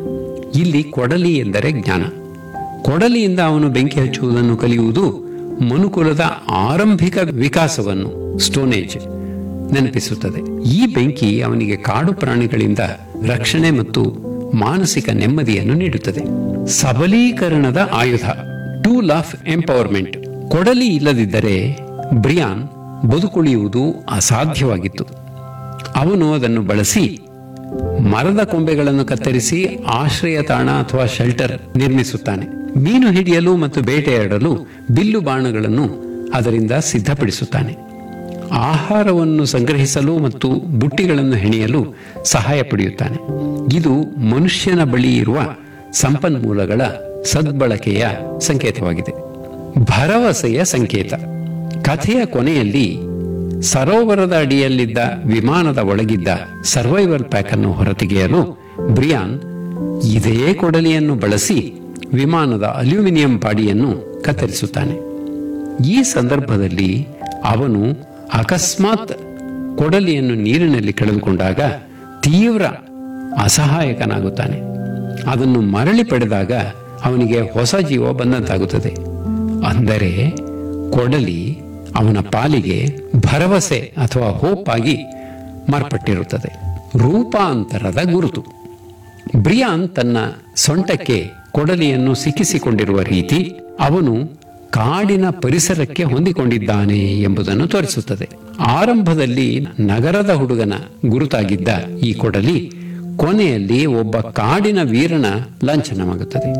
ಇಲ್ಲಿ ಕೊಡಲಿ ಎಂದರೆ ಜ್ಞಾನ. ಕೊಡಲಿಯಿಂದ ಅವನು ಬೆಂಕಿ ಹಚ್ಚುವುದನ್ನು ಕಲಿಯುವುದು ಮನುಕುಲದ ಆರಂಭಿಕ ವಿಕಾಸವನ್ನು, ಸ್ಟೋನೇಜ್, ನೆನಪಿಸುತ್ತದೆ. ಈ ಬೆಂಕಿ ಅವನಿಗೆ ಕಾಡು ಪ್ರಾಣಿಗಳಿಂದ ರಕ್ಷಣೆ ಮತ್ತು ಮಾನಸಿಕ ನೆಮ್ಮದಿಯನ್ನು ನೀಡುತ್ತದೆ. ಸಬಲೀಕರಣದ ಆಯುಧ, ಟೂಲ್ ಆಫ್ ಎಂಪವರ್ಮೆಂಟ್. ಕೊಡಲಿ ಇಲ್ಲದಿದ್ದರೆ ಬ್ರಿಯಾನ್ ಬದುಕುಳಿಯುವುದು ಅಸಾಧ್ಯವಾಗಿತ್ತು. ಅವನು ಅದನ್ನು ಬಳಸಿ ಮರದ ಕೊಂಬೆಗಳನ್ನು ಕತ್ತರಿಸಿ ಆಶ್ರಯ ತಾಣ ಅಥವಾ ಶೆಲ್ಟರ್ ನಿರ್ಮಿಸುತ್ತಾನೆ. ಮೀನು ಹಿಡಿಯಲು ಮತ್ತು ಬೇಟೆಯಾಡಲು ಬಿಲ್ಲು ಬಾಣಗಳನ್ನು ಅದರಿಂದ ಸಿದ್ಧಪಡಿಸುತ್ತಾನೆ. ಆಹಾರವನ್ನು ಸಂಗ್ರಹಿಸಲು ಮತ್ತು ಬುಟ್ಟಿಗಳನ್ನು ಹೆಣೆಯಲು ಸಹಾಯ ಪಡೆಯುತ್ತಾನೆ. ಇದು ಮನುಷ್ಯನ ಬಳಿ ಇರುವ ಸಂಪನ್ಮೂಲಗಳ ಸದ್ಬಳಕೆಯ ಸಂಕೇತವಾಗಿದೆ. ಭರವಸೆಯ ಸಂಕೇತ. ಕಥೆಯ ಕೊನೆಯಲ್ಲಿ ಸರೋವರದ ಅಡಿಯಲ್ಲಿದ್ದ ವಿಮಾನದ ಒಳಗಿದ್ದ ಸರ್ವೈವಲ್ ಪ್ಯಾಕ್ ಅನ್ನು ಹೊರತೆಗೆಯಲು ಬ್ರಿಯಾನ್ ಇದೇ ಕೊಡಲಿಯನ್ನು ಬಳಸಿ ವಿಮಾನದ ಅಲ್ಯೂಮಿನಿಯಂ ಬಾಡಿಯನ್ನು ಕತ್ತರಿಸುತ್ತಾನೆ. ಈ ಸಂದರ್ಭದಲ್ಲಿ ಅವನು ಅಕಸ್ಮಾತ್ ಕೊಡಲಿಯನ್ನು ನೀರಿನಲ್ಲಿ ಕಳೆದುಕೊಂಡಾಗ ತೀವ್ರ ಅಸಹಾಯಕನಾಗುತ್ತಾನೆ. ಅದನ್ನು ಮರಳಿ ಪಡೆದಾಗ ಅವನಿಗೆ ಹೊಸ ಜೀವ ಬಂದಂತಾಗುತ್ತದೆ. ಅಂದರೆ ಕೊಡಲಿ ಅವನ ಪಾಲಿಗೆ ಭರವಸೆ ಅಥವಾ ಹೋಪ್ ಆಗಿ ಮಾರ್ಪಟ್ಟಿರುತ್ತದೆ. ರೂಪಾಂತರದ ಗುರುತು. ಬ್ರಿಯಾನ್ ತನ್ನ ಸೊಂಟಕ್ಕೆ ಕೊಡಲಿಯನ್ನು ಸಿಕ್ಕಿಸಿಕೊಂಡಿರುವ ರೀತಿ ಅವನು ಕಾಡಿನ ಪರಿಸರಕ್ಕೆ ಹೊಂದಿಕೊಂಡಿದ್ದಾನೆ ಎಂಬುದನ್ನು ತೋರಿಸುತ್ತದೆ. ಆರಂಭದಲ್ಲಿ ನಗರದ ಹುಡುಗನ ಗುರುತಾಗಿದ್ದ ಈ ಕೊಡಲಿ ಕೊನೆಯಲ್ಲಿ ಒಬ್ಬ ಕಾಡಿನ ವೀರನ ಲಾಂಛನವಾಗುತ್ತದೆ.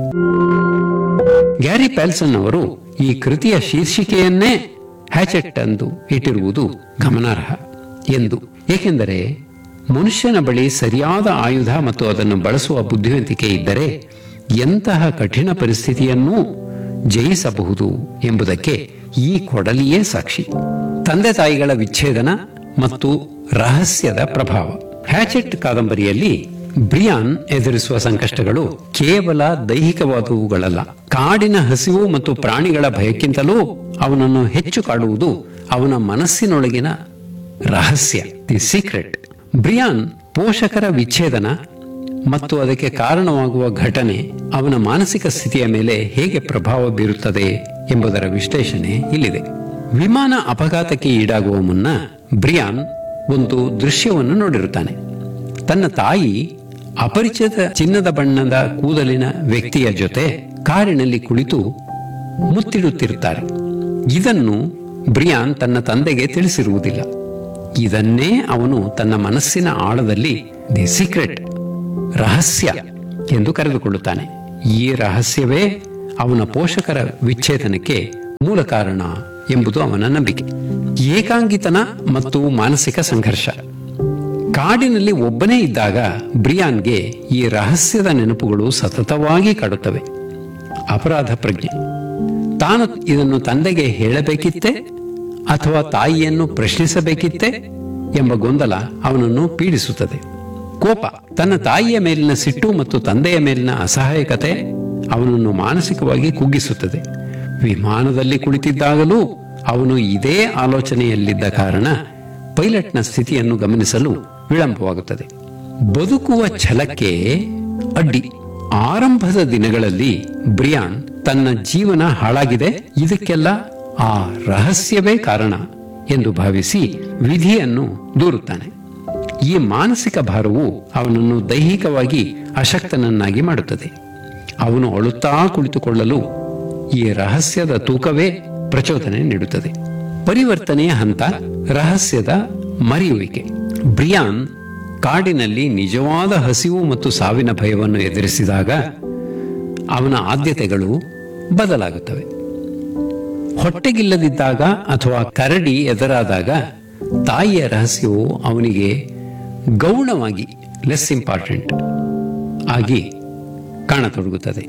ಗ್ಯಾರಿ ಪ್ಯಾಲ್ಸನ್ ಅವರು ಈ ಕೃತಿಯ ಶೀರ್ಷಿಕೆಯನ್ನೇ ಹ್ಯಾಚೆಟ್ ಎಂದು ಇಟ್ಟಿರುವುದು ಗಮನಾರ್ಹ ಎಂದು. ಏಕೆಂದರೆ ಮನುಷ್ಯನ ಬಳಿ ಸರಿಯಾದ ಆಯುಧ ಮತ್ತು ಅದನ್ನು ಬಳಸುವ ಬುದ್ಧಿವಂತಿಕೆ ಇದ್ದರೆ ಎಂತಹ ಕಠಿಣ ಪರಿಸ್ಥಿತಿಯನ್ನೂ ಜಯಿಸಬಹುದು ಎಂಬುದಕ್ಕೆ ಈ ಕೊಡಲಿಯೇ ಸಾಕ್ಷಿ. ತಂದೆ ತಾಯಿಗಳ ವಿಚ್ಛೇದನ ಮತ್ತು ರಹಸ್ಯದ ಪ್ರಭಾವ. ಹ್ಯಾಚೆಟ್ ಕಾದಂಬರಿಯಲ್ಲಿ ಬ್ರಿಯಾನ್ ಎದುರಿಸುವ ಸಂಕಷ್ಟಗಳು ಕೇವಲ ದೈಹಿಕವಾದವುಗಳಲ್ಲ. ಕಾಡಿನ ಹಸಿವು ಮತ್ತು ಪ್ರಾಣಿಗಳ ಭಯಕ್ಕಿಂತಲೂ ಅವನನ್ನು ಹೆಚ್ಚು ಕಾಡುವುದು ಅವನ ಮನಸ್ಸಿನೊಳಗಿನ ರಹಸ್ಯ, ದಿ ಸೀಕ್ರೆಟ್. ಬ್ರಿಯಾನ್ ಪೋಷಕರ ವಿಚ್ಛೇದನ ಮತ್ತು ಅದಕ್ಕೆ ಕಾರಣವಾಗುವ ಘಟನೆ ಅವನ ಮಾನಸಿಕ ಸ್ಥಿತಿಯ ಮೇಲೆ ಹೇಗೆ ಪ್ರಭಾವ ಬೀರುತ್ತದೆ ಎಂಬುದರ ವಿಶ್ಲೇಷಣೆ ಇಲ್ಲಿದೆ. ವಿಮಾನ ಅಪಘಾತಕ್ಕೆ ಈಡಾಗುವ ಮುನ್ನ ಬ್ರಿಯಾನ್ ಒಂದು ದೃಶ್ಯವನ್ನು ನೋಡಿರುತ್ತಾನೆ. ತನ್ನ ತಾಯಿ ಅಪರಿಚಿತ ಚಿನ್ನದ ಬಣ್ಣದ ಕೂದಲಿನ ವ್ಯಕ್ತಿಯ ಜೊತೆ ಕಾರಿನಲ್ಲಿ ಕುಳಿತು ಮುತ್ತಿಡುತ್ತಿರುತ್ತಾರೆ. ಇದನ್ನು ಬ್ರಿಯಾನ್ ತನ್ನ ತಂದೆಗೆ ತಿಳಿಸಿರುವುದಿಲ್ಲ. ಇದನ್ನೇ ಅವನು ತನ್ನ ಮನಸ್ಸಿನ ಆಳದಲ್ಲಿ ದಿ ಸೀಕ್ರೆಟ್, ರಹಸ್ಯ ಎಂದು ಕರೆದುಕೊಳ್ಳುತ್ತಾನೆ. ಈ ರಹಸ್ಯವೇ ಅವನ ಪೋಷಕರ ವಿಚ್ಛೇದನಕ್ಕೆ ಮೂಲ ಕಾರಣ ಎಂಬುದು ಅವನ ನಂಬಿಕೆ. ಏಕಾಂಗಿತನ ಮತ್ತು ಮಾನಸಿಕ ಸಂಘರ್ಷ. ಕಾಡಿನಲ್ಲಿ ಒಬ್ಬನೇ ಇದ್ದಾಗ ಬ್ರಿಯಾನ್ಗೆ ಈ ರಹಸ್ಯದ ನೆನಪುಗಳು ಸತತವಾಗಿ ಕಾಡುತ್ತವೆ. ಅಪರಾಧ ಪ್ರಜ್ಞೆ. ತಾನು ಇದನ್ನು ತಂದೆಗೆ ಹೇಳಬೇಕಿತ್ತೆ ಅಥವಾ ತಾಯಿಯನ್ನು ಪ್ರಶ್ನಿಸಬೇಕಿತ್ತೆ ಎಂಬ ಗೊಂದಲ ಅವನನ್ನು ಪೀಡಿಸುತ್ತದೆ. ಕೋಪ. ತನ್ನ ತಾಯಿಯ ಮೇಲಿನ ಸಿಟ್ಟು ಮತ್ತು ತಂದೆಯ ಮೇಲಿನ ಅಸಹಾಯಕತೆ ಅವನನ್ನು ಮಾನಸಿಕವಾಗಿ ಕುಗ್ಗಿಸುತ್ತದೆ. ವಿಮಾನದಲ್ಲಿ ಕುಳಿತಿದ್ದಾಗಲೂ ಅವನು ಇದೇ ಆಲೋಚನೆಯಲ್ಲಿದ್ದ ಕಾರಣ ಪೈಲಟ್ನ ಸ್ಥಿತಿಯನ್ನು ಗಮನಿಸಲು ವಿಳಂಬವಾಗುತ್ತದೆ. ಬದುಕುವ ಛಲಕ್ಕೆ ಅಡ್ಡಿ. ಆರಂಭದ ದಿನಗಳಲ್ಲಿ ಬ್ರಿಯಾನ್ ತನ್ನ ಜೀವನ ಹಾಳಾಗಿದೆ, ಇದಕ್ಕೆಲ್ಲ ಆ ರಹಸ್ಯವೇ ಕಾರಣ ಎಂದು ಭಾವಿಸಿ ವಿಧಿಯನ್ನು ದೂರುತ್ತಾನೆ. ಈ ಮಾನಸಿಕ ಭಾರವು ಅವನನ್ನು ದೈಹಿಕವಾಗಿ ಅಶಕ್ತನನ್ನಾಗಿ ಮಾಡುತ್ತದೆ. ಅವನು ಅಳುತ್ತಾ ಕುಳಿತುಕೊಳ್ಳಲು ಈ ರಹಸ್ಯದ ತೂಕವೇ ಪ್ರಚೋದನೆ ನೀಡುತ್ತದೆ. ಪರಿವರ್ತನೆಯ ಹಂತ. ರಹಸ್ಯದ ಮರೆಯುವಿಕೆ. ಬ್ರಿಯಾನ್ ಕಾಡಿನಲ್ಲಿ ನಿಜವಾದ ಹಸಿವು ಮತ್ತು ಸಾವಿನ ಭಯವನ್ನು ಎದುರಿಸಿದಾಗ ಅವನ ಆದ್ಯತೆಗಳು ಬದಲಾಗುತ್ತವೆ. ಹೊಟ್ಟೆಗಿಲ್ಲದಿದ್ದಾಗ ಅಥವಾ ಕರಡಿ ಎದುರಾದಾಗ ತಾಯಿಯ ರಹಸ್ಯವು ಅವನಿಗೆ ಗೌಣವಾಗಿ ಲೆಸ್ ಇಂಪಾರ್ಟೆಂಟ್ ಆಗಿ ಕಾಣತೊಡಗುತ್ತದೆ.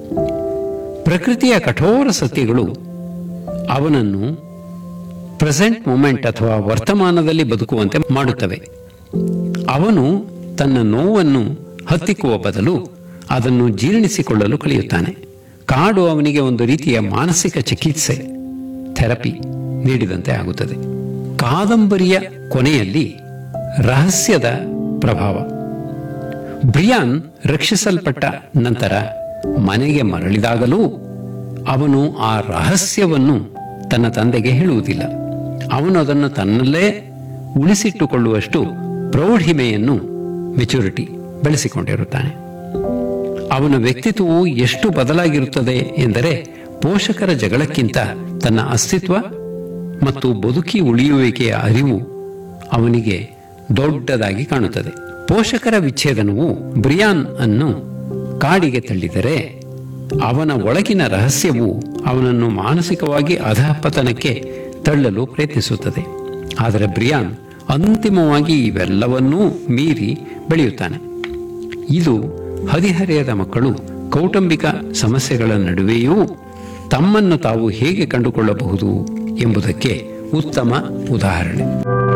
ಪ್ರಕೃತಿಯ ಕಠೋರ ಸತ್ಯಗಳು ಅವನನ್ನು ಪ್ರೆಸೆಂಟ್ ಮೊಮೆಂಟ್ ಅಥವಾ ವರ್ತಮಾನದಲ್ಲಿ ಬದುಕುವಂತೆ ಮಾಡುತ್ತವೆ. ಅವನು ತನ್ನ ನೋವನ್ನು ಹತ್ತಿಕ್ಕುವ ಬದಲು ಅದನ್ನು ಜೀರ್ಣಿಸಿಕೊಳ್ಳಲು ಕಲಿಯುತ್ತಾನೆ. ಕಾಡು ಅವನಿಗೆ ಒಂದು ರೀತಿಯ ಮಾನಸಿಕ ಚಿಕಿತ್ಸೆ, ಥೆರಪಿ ನೀಡಿದಂತೆ ಆಗುತ್ತದೆ. ಕಾದಂಬರಿಯ ಕೊನೆಯಲ್ಲಿ ರಹಸ್ಯದ ಪ್ರಭಾವ. ಬ್ರಿಯಾನ್ ರಕ್ಷಿಸಲ್ಪಟ್ಟ ನಂತರ ಮನೆಗೆ ಮರಳಿದಾಗಲೂ ಅವನು ಆ ರಹಸ್ಯವನ್ನು ತನ್ನ ತಂದೆಗೆ ಹೇಳುವುದಿಲ್ಲ. ಅವನು ಅದನ್ನು ತನ್ನಲ್ಲೇ ಉಳಿಸಿಟ್ಟುಕೊಳ್ಳುವಷ್ಟು ಪ್ರೌಢಿಮೆಯನ್ನು ಮೆಚುರಿಟಿ ಬೆಳೆಸಿಕೊಂಡಿರುತ್ತಾನೆ. ಅವನ ವ್ಯಕ್ತಿತ್ವವು ಎಷ್ಟು ಬದಲಾಗಿರುತ್ತದೆ ಎಂದರೆ ಪೋಷಕರ ಜಗಳಕ್ಕಿಂತ ತನ್ನ ಅಸ್ತಿತ್ವ ಮತ್ತು ಬದುಕಿ ಉಳಿಯುವಿಕೆಯ ಅರಿವು ಅವನಿಗೆ ದೊಡ್ಡದಾಗಿ ಕಾಣುತ್ತದೆ. ಪೋಷಕರ ವಿಚ್ಛೇದನವು ಬ್ರಿಯಾನ್ ಅನ್ನು ಕಾಡಿಗೆ ತಳ್ಳಿದರೆ ಅವನ ಒಳಗಿನ ರಹಸ್ಯವು ಅವನನ್ನು ಮಾನಸಿಕವಾಗಿ ಅಧಃಪತನಕ್ಕೆ ತಳ್ಳಲು ಪ್ರಯತ್ನಿಸುತ್ತದೆ. ಆದರೆ ಬ್ರಿಯಾನ್ ಅಂತಿಮವಾಗಿ ಇವೆಲ್ಲವನ್ನೂ ಮೀರಿ ಬೆಳೆಯುತ್ತಾನೆ. ಇದು ಹದಿಹರೆಯದ ಮಕ್ಕಳು ಕೌಟುಂಬಿಕ ಸಮಸ್ಯೆಗಳ ನಡುವೆಯೂ ತಮ್ಮನ್ನು ತಾವು ಹೇಗೆ ಕಂಡುಕೊಳ್ಳಬಹುದು ಎಂಬುದಕ್ಕೆ ಉತ್ತಮ ಉದಾಹರಣೆ.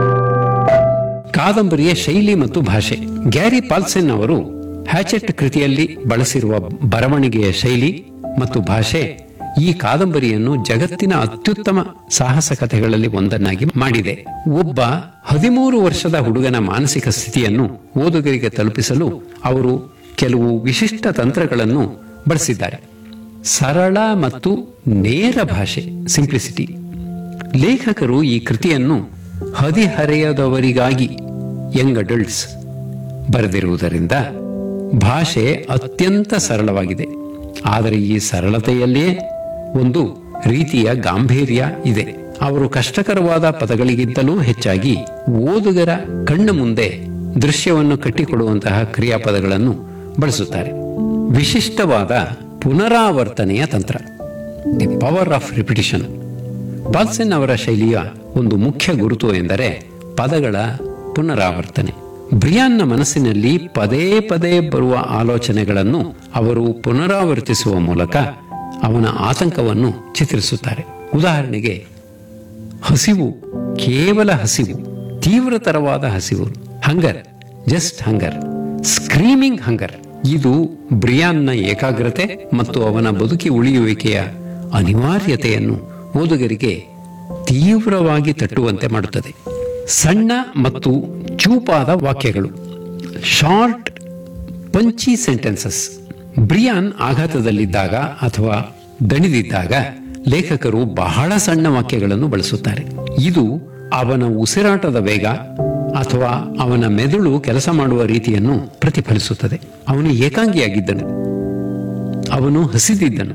ಕಾದಂಬರಿಯ ಶೈಲಿ ಮತ್ತು ಭಾಷೆ. ಗ್ಯಾರಿ ಪಾಲ್ಸನ್ ಅವರು ಹ್ಯಾಚೆಟ್ ಕೃತಿಯಲ್ಲಿ ಬಳಸಿರುವ ಬರವಣಿಗೆಯ ಶೈಲಿ ಮತ್ತು ಭಾಷೆ ಈ ಕಾದಂಬರಿಯನ್ನು ಜಗತ್ತಿನ ಅತ್ಯುತ್ತಮ ಸಾಹಸ ಕಥೆಗಳಲ್ಲಿ ಒಂದನ್ನಾಗಿ ಮಾಡಿದೆ. ಒಬ್ಬ 13 ವರ್ಷದ ಹುಡುಗನ ಮಾನಸಿಕ ಸ್ಥಿತಿಯನ್ನು ಓದುಗರಿಗೆ ತಲುಪಿಸಲು ಅವರು ಕೆಲವು ವಿಶಿಷ್ಟ ತಂತ್ರಗಳನ್ನು ಬಳಸಿದ್ದಾರೆ. ಸರಳ ಮತ್ತು ನೇರ ಭಾಷೆ, ಸಿಂಪ್ಲಿಸಿಟಿ. ಲೇಖಕರು ಈ ಕೃತಿಯನ್ನು ಹದಿಹರೆಯದವರಿಗಾಗಿ, ಯಂಗ್ ಅಡಲ್ಟ್ಸ್ ಬರೆದಿರುವುದರಿಂದ ಭಾಷೆ ಅತ್ಯಂತ ಸರಳವಾಗಿದೆ. ಆದರೆ ಈ ಸರಳತೆಯಲ್ಲೇ ಒಂದು ರೀತಿಯ ಗಾಂಭೀರ್ಯ ಇದೆ. ಅವರು ಕಷ್ಟಕರವಾದ ಪದಗಳಿಗಿಂತಲೂ ಹೆಚ್ಚಾಗಿ ಓದುಗರ ಕಣ್ಣ ಮುಂದೆ ದೃಶ್ಯವನ್ನು ಕಟ್ಟಿಕೊಡುವಂತಹ ಕ್ರಿಯಾಪದಗಳನ್ನು ಬಳಸುತ್ತಾರೆ. ವಿಶಿಷ್ಟವಾದ ಪುನರಾವರ್ತನೆಯ ತಂತ್ರ, ದಿ ಪವರ್ ಆಫ್ ರಿಪಿಟಿಷನ್. ಪಾಲ್ಸನ್ ಅವರ ಶೈಲಿಯ ಒಂದು ಮುಖ್ಯ ಗುರುತು ಎಂದರೆ ಪದಗಳ ಪುನರಾವರ್ತನೆ. ಬ್ರಿಯಾನ್ನ ಮನಸ್ಸಿನಲ್ಲಿ ಪದೇ ಪದೇ ಬರುವ ಆಲೋಚನೆಗಳನ್ನು ಅವರು ಪುನರಾವರ್ತಿಸುವ ಮೂಲಕ ಅವನ ಆತಂಕವನ್ನು ಚಿತ್ರಿಸುತ್ತಾರೆ. ಉದಾಹರಣೆಗೆ, ಹಸಿವು, ಕೇವಲ ಹಸಿವು, ತೀವ್ರತರವಾದ ಹಸಿವು, ಹಂಗರ್, ಜಸ್ಟ್ ಹಂಗರ್, ಸ್ಕ್ರೀಮಿಂಗ್ ಹಂಗರ್. ಇದು ಬ್ರಿಯಾನ್ನ ಏಕಾಗ್ರತೆ ಮತ್ತು ಅವನ ಬದುಕಿ ಉಳಿಯುವಿಕೆಯ ಅನಿವಾರ್ಯತೆಯನ್ನು ಓದುಗರಿಗೆ ತೀವ್ರವಾಗಿ ತಟ್ಟುವಂತೆ ಮಾಡುತ್ತದೆ. ಸಣ್ಣ ಮತ್ತು ಚೂಪಾದ ವಾಕ್ಯಗಳು, ಶಾರ್ಟ್ ಪಂಚಿ ಸೆಂಟೆನ್ಸಸ್. ಬ್ರಿಯಾನ್ ಆಘಾತದಲ್ಲಿದ್ದಾಗ ಅಥವಾ ದಣಿದಿದ್ದಾಗ ಲೇಖಕರು ಬಹಳ ಸಣ್ಣ ವಾಕ್ಯಗಳನ್ನು ಬಳಸುತ್ತಾರೆ. ಇದು ಅವನ ಉಸಿರಾಟದ ವೇಗ ಅಥವಾ ಅವನ ಮೆದುಳು ಕೆಲಸ ಮಾಡುವ ರೀತಿಯನ್ನು ಪ್ರತಿಫಲಿಸುತ್ತದೆ. ಅವನು ಏಕಾಂಗಿಯಾಗಿದ್ದನು, ಅವನು ಹಸಿದಿದ್ದನು,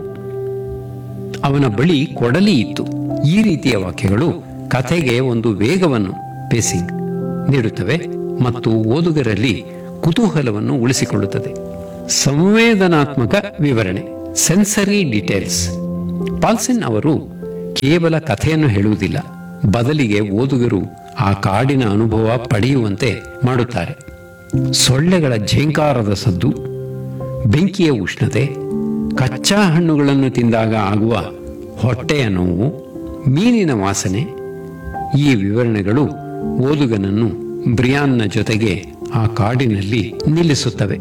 ಅವನ ಬಳಿ ಕೊಡಲಿ ಇತ್ತು. ಈ ರೀತಿಯ ವಾಕ್ಯಗಳು ಕಥೆಗೆ ಒಂದು ವೇಗವನ್ನು, ಪೇಸಿಂಗ್ ನೀಡುತ್ತವೆ ಮತ್ತು ಓದುಗರಲ್ಲಿ ಕುತೂಹಲವನ್ನು ಉಳಿಸಿಕೊಳ್ಳುತ್ತದೆ. ಸಂವೇದನಾತ್ಮಕ ವಿವರಣೆ, ಸೆನ್ಸರಿ ಡೀಟೇಲ್ಸ್. ಪಾಲ್ಸನ್ ಅವರು ಕೇವಲ ಕಥೆಯನ್ನು ಹೇಳುವುದಿಲ್ಲ, ಬದಲಿಗೆ ಓದುಗರು ಆ ಕಾಡಿನ ಅನುಭವ ಪಡೆಯುವಂತೆ ಮಾಡುತ್ತಾರೆ. ಸೊಳ್ಳೆಗಳ ಝೇಂಕಾರದ ಸದ್ದು, ಬೆಂಕಿಯ ಉಷ್ಣತೆ, ಕಚ್ಚಾ ಹಣ್ಣುಗಳನ್ನು ತಿಂದಾಗ ಆಗುವ ಹೊಟ್ಟೆಯ ನೋವು, ಮೀನಿನ ವಾಸನೆ. ಈ ವಿವರಣೆಗಳು ಓದುಗನನ್ನು ಬ್ರಿಯಾನ್ನ ಜೊತೆಗೆ ಆ ಕಾಡಿನಲ್ಲಿ ನಿಲ್ಲಿಸುತ್ತವೆ.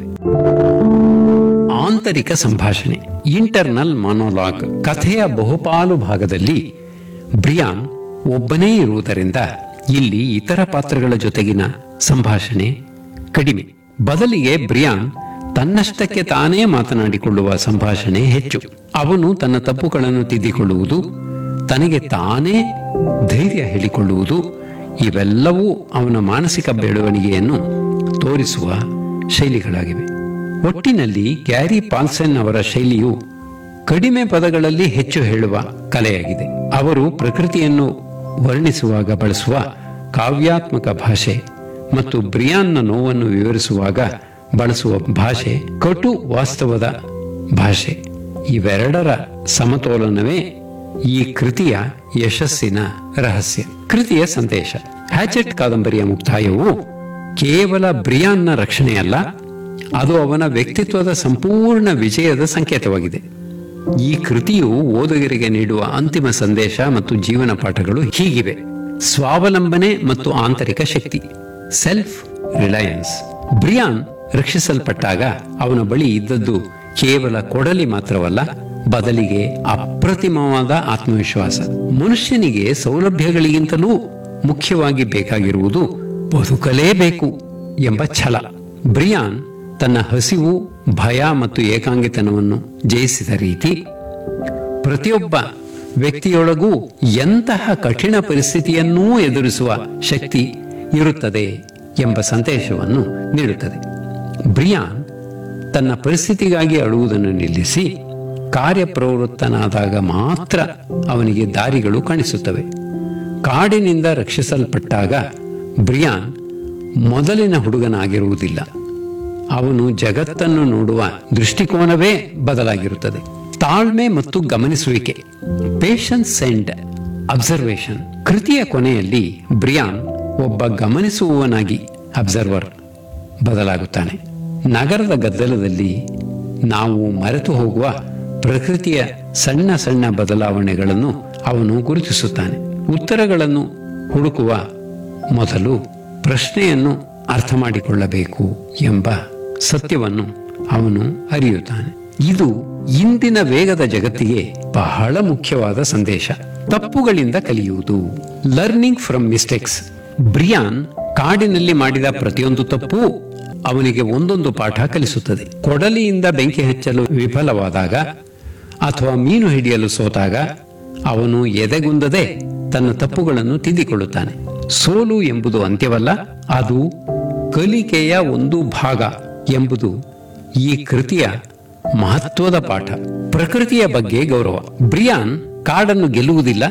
ಆಂತರಿಕ ಸಂಭಾಷಣೆ, ಇಂಟರ್ನಲ್ ಮೊನೋಲಾಗ್. ಕಥೆಯ ಬಹುಪಾಲು ಭಾಗದಲ್ಲಿ ಬ್ರಿಯಾನ್ ಒಬ್ಬನೇ ಇರುವುದರಿಂದ ಇಲ್ಲಿ ಇತರ ಪಾತ್ರಗಳ ಜೊತೆಗಿನ ಸಂಭಾಷಣೆ ಕಡಿಮೆ. ಬದಲಿಗೆ ಬ್ರಿಯಾನ್ ತನ್ನಷ್ಟಕ್ಕೆ ತಾನೇ ಮಾತನಾಡಿಕೊಳ್ಳುವ ಸಂಭಾಷಣೆ ಹೆಚ್ಚು. ಅವನು ತನ್ನ ತಪ್ಪುಗಳನ್ನು ತಿದ್ದಿಕೊಳ್ಳುವುದು, ತನಗೆ ತಾನೇ ಧೈರ್ಯ ಹೇಳಿಕೊಳ್ಳುವುದು, ಇವೆಲ್ಲವೂ ಅವನ ಮಾನಸಿಕ ಬೆಳವಣಿಗೆಯನ್ನು ತೋರಿಸುವ ಶೈಲಿಗಳಾಗಿವೆ. ಒಟ್ಟಿನಲ್ಲಿ ಗ್ಯಾರಿ ಪಾಲ್ಸನ್ ಅವರ ಶೈಲಿಯು ಕಡಿಮೆ ಪದಗಳಲ್ಲಿ ಹೆಚ್ಚು ಹೇಳುವ ಕಲೆಯಾಗಿದೆ. ಅವರು ಪ್ರಕೃತಿಯನ್ನು ವರ್ಣಿಸುವಾಗ ಬಳಸುವ ಕಾವ್ಯಾತ್ಮಕ ಭಾಷೆ ಮತ್ತು ಬ್ರಿಯಾನ್ನ ನೋವನ್ನು ವಿವರಿಸುವಾಗ ಬಳಸುವ ಭಾಷೆ, ಕಟು ವಾಸ್ತವದ ಭಾಷೆ, ಇವೆರಡರ ಸಮತೋಲನವೇ ಈ ಕೃತಿಯ ಯಶಸ್ಸಿನ ರಹಸ್ಯ. ಕೃತಿಯ ಸಂದೇಶ. ಹ್ಯಾಚೆಟ್ ಕಾದಂಬರಿಯ ಮುಕ್ತಾಯವು ಕೇವಲ ಬ್ರಿಯಾನ್ನ ರಕ್ಷಣೆಯಲ್ಲ, ಅದು ಅವನ ವ್ಯಕ್ತಿತ್ವದ ಸಂಪೂರ್ಣ ವಿಜಯದ ಸಂಕೇತವಾಗಿದೆ. ಈ ಕೃತಿಯು ಓದುಗರಿಗೆ ನೀಡುವ ಅಂತಿಮ ಸಂದೇಶ ಮತ್ತು ಜೀವನ ಪಾಠಗಳು ಹೀಗಿವೆ: ಸ್ವಾವಲಂಬನೆ ಮತ್ತು ಆಂತರಿಕ ಶಕ್ತಿ, ಸೆಲ್ಫ್ ರಿಲಯನ್ಸ್. ಬ್ರಿಯಾನ್ ರಕ್ಷಿಸಲ್ಪಟ್ಟಾಗ ಅವನ ಬಳಿ ಇದ್ದದ್ದು ಕೇವಲ ಕೊಡಲಿ ಮಾತ್ರವಲ್ಲ, ಬದಲಿಗೆ ಅಪ್ರತಿಮವಾದ ಆತ್ಮವಿಶ್ವಾಸ. ಮನುಷ್ಯನಿಗೆ ಸೌಲಭ್ಯಗಳಿಗಿಂತಲೂ ಮುಖ್ಯವಾಗಿ ಬೇಕಾಗಿರುವುದು ಬದುಕಲೇಬೇಕು ಎಂಬ ಛಲ. ಬ್ರಿಯಾನ್ ತನ್ನ ಹಸಿವು, ಭಯ ಮತ್ತು ಏಕಾಂಗಿತನವನ್ನು ಜಯಿಸಿದ ರೀತಿ ಪ್ರತಿಯೊಬ್ಬ ವ್ಯಕ್ತಿಯೊಳಗೂ ಎಂತಹ ಕಠಿಣ ಪರಿಸ್ಥಿತಿಯನ್ನೂ ಎದುರಿಸುವ ಶಕ್ತಿ ಇರುತ್ತದೆ ಎಂಬ ಸಂದೇಶವನ್ನು ನೀಡುತ್ತದೆ. ಬ್ರಿಯಾನ್ ತನ್ನ ಪರಿಸ್ಥಿತಿಗಾಗಿ ಅಳುವುದನ್ನು ನಿಲ್ಲಿಸಿ ಕಾರ್ಯಪ್ರವೃತ್ತನಾದಾಗ ಮಾತ್ರ ಅವನಿಗೆ ದಾರಿಗಳು ಕಾಣಿಸುತ್ತವೆ. ಕಾಡಿನಿಂದ ರಕ್ಷಿಸಲ್ಪಟ್ಟಾಗ ಬ್ರಿಯಾನ್ ಮೊದಲಿನ ಹುಡುಗನಾಗಿರುವುದಿಲ್ಲ. ಅವನು ಜಗತ್ತನ್ನು ನೋಡುವ ದೃಷ್ಟಿಕೋನವೇ ಬದಲಾಗಿರುತ್ತದೆ. ತಾಳ್ಮೆ ಮತ್ತು ಗಮನಿಸುವಿಕೆ, ಪೇಷನ್ಸ್ ಅಂಡ್ ಅಬ್ಸರ್ವೇಷನ್. ಕೃತಿಯ ಕೊನೆಯಲ್ಲಿ ಬ್ರಿಯಾನ್ ಒಬ್ಬ ಗಮನಿಸುವವನಾಗಿ, ಅಬ್ಸರ್ವರ್, ಬದಲಾಗುತ್ತಾನೆ. ನಗರದ ಗದ್ದಲದಲ್ಲಿ ನಾವು ಮರೆತು ಹೋಗುವ ಪ್ರಕೃತಿಯ ಸಣ್ಣ ಸಣ್ಣ ಬದಲಾವಣೆಗಳನ್ನು ಅವನು ಗುರುತಿಸುತ್ತಾನೆ. ಉತ್ತರಗಳನ್ನು ಹುಡುಕುವ ಮೊದಲು ಪ್ರಶ್ನೆಯನ್ನು ಅರ್ಥ ಮಾಡಿಕೊಳ್ಳಬೇಕು ಎಂಬ ಸತ್ಯವನ್ನು ಅವನು ಅರಿಯುತ್ತಾನೆ. ಇದು ಇಂದಿನ ವೇಗದ ಜಗತ್ತಿಗೆ ಬಹಳ ಮುಖ್ಯವಾದ ಸಂದೇಶ. ತಪ್ಪುಗಳಿಂದ ಕಲಿಯುವುದು, ಲರ್ನಿಂಗ್ ಫ್ರಮ್ ಮಿಸ್ಟೇಕ್ಸ್. ಬ್ರಿಯಾನ್ ಕಾಡಿನಲ್ಲಿ ಮಾಡಿದ ಪ್ರತಿಯೊಂದು ತಪ್ಪು ಅವನಿಗೆ ಒಂದೊಂದು ಪಾಠ ಕಲಿಸುತ್ತದೆ. ಕೊಡಲಿಯಿಂದ ಬೆಂಕಿ ಹಚ್ಚಲು ವಿಫಲವಾದಾಗ ಅಥವಾ ಮೀನು ಹಿಡಿಯಲು ಸೋತಾಗ ಅವನು ಎದೆಗುಂದದೆ ತನ್ನ ತಪ್ಪುಗಳನ್ನು ತಿದ್ದಿಕೊಳ್ಳುತ್ತಾನೆ. ಸೋಲು ಎಂಬುದು ಅಂತ್ಯವಲ್ಲ, ಅದು ಕಲಿಕೆಯ ಒಂದು ಭಾಗ ಎಂಬುದು ಈ ಕೃತಿಯ ಮಹತ್ವದ ಪಾಠ. ಪ್ರಕೃತಿಯ ಬಗ್ಗೆ ಗೌರವ. ಬ್ರಿಯಾನ್ ಕಾಡನ್ನು ಗೆಲ್ಲುವುದಿಲ್ಲ,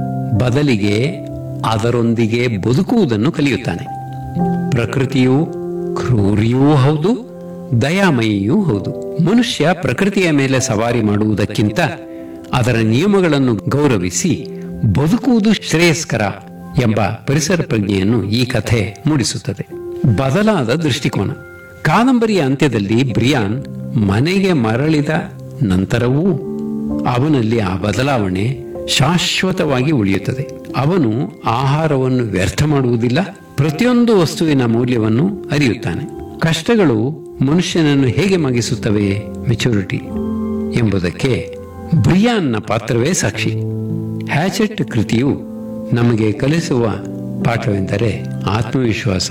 ಬದಲಿಗೆ ಅದರೊಂದಿಗೆ ಬದುಕುವುದನ್ನು ಕಲಿಯುತ್ತಾನೆ. ಪ್ರಕೃತಿಯು ಕ್ರೂರಿಯೂ ಹೌದು, ದಯಾಮಯಿಯೂ ಹೌದು. ಮನುಷ್ಯ ಪ್ರಕೃತಿಯ ಮೇಲೆ ಸವಾರಿ ಮಾಡುವುದಕ್ಕಿಂತ ಅದರ ನಿಯಮಗಳನ್ನು ಗೌರವಿಸಿ ಬದುಕುವುದು ಶ್ರೇಯಸ್ಕರ ಎಂಬ ಪರಿಸರ ಪ್ರಜ್ಞೆಯನ್ನು ಈ ಕಥೆ ಮೂಡಿಸುತ್ತದೆ. ಬದಲಾದ ದೃಷ್ಟಿಕೋನ. ಕಾದಂಬರಿಯ ಅಂತ್ಯದಲ್ಲಿ ಬ್ರಿಯಾನ್ ಮನೆಗೆ ಮರಳಿದ ನಂತರವೂ ಅವನಲ್ಲಿ ಆ ಬದಲಾವಣೆ ಶಾಶ್ವತವಾಗಿ ಉಳಿಯುತ್ತದೆ. ಅವನು ಆಹಾರವನ್ನು ವ್ಯರ್ಥ ಮಾಡುವುದಿಲ್ಲ, ಪ್ರತಿಯೊಂದು ವಸ್ತುವಿನ ಮೌಲ್ಯವನ್ನು ಅರಿಯುತ್ತಾನೆ. ಕಷ್ಟಗಳು ಮನುಷ್ಯನನ್ನು ಹೇಗೆ ಮಗಿಸುತ್ತವೆ, ಮೆಚುರಿಟಿ ಎಂಬುದಕ್ಕೆ ಬ್ರಿಯಾನ್ನ ಪಾತ್ರವೇ ಸಾಕ್ಷಿ. ಹ್ಯಾಚೆಟ್ ಕೃತಿಯು ನಮಗೆ ಕಲಿಸುವ ಪಾಠವೆಂದರೆ ಆತ್ಮವಿಶ್ವಾಸ.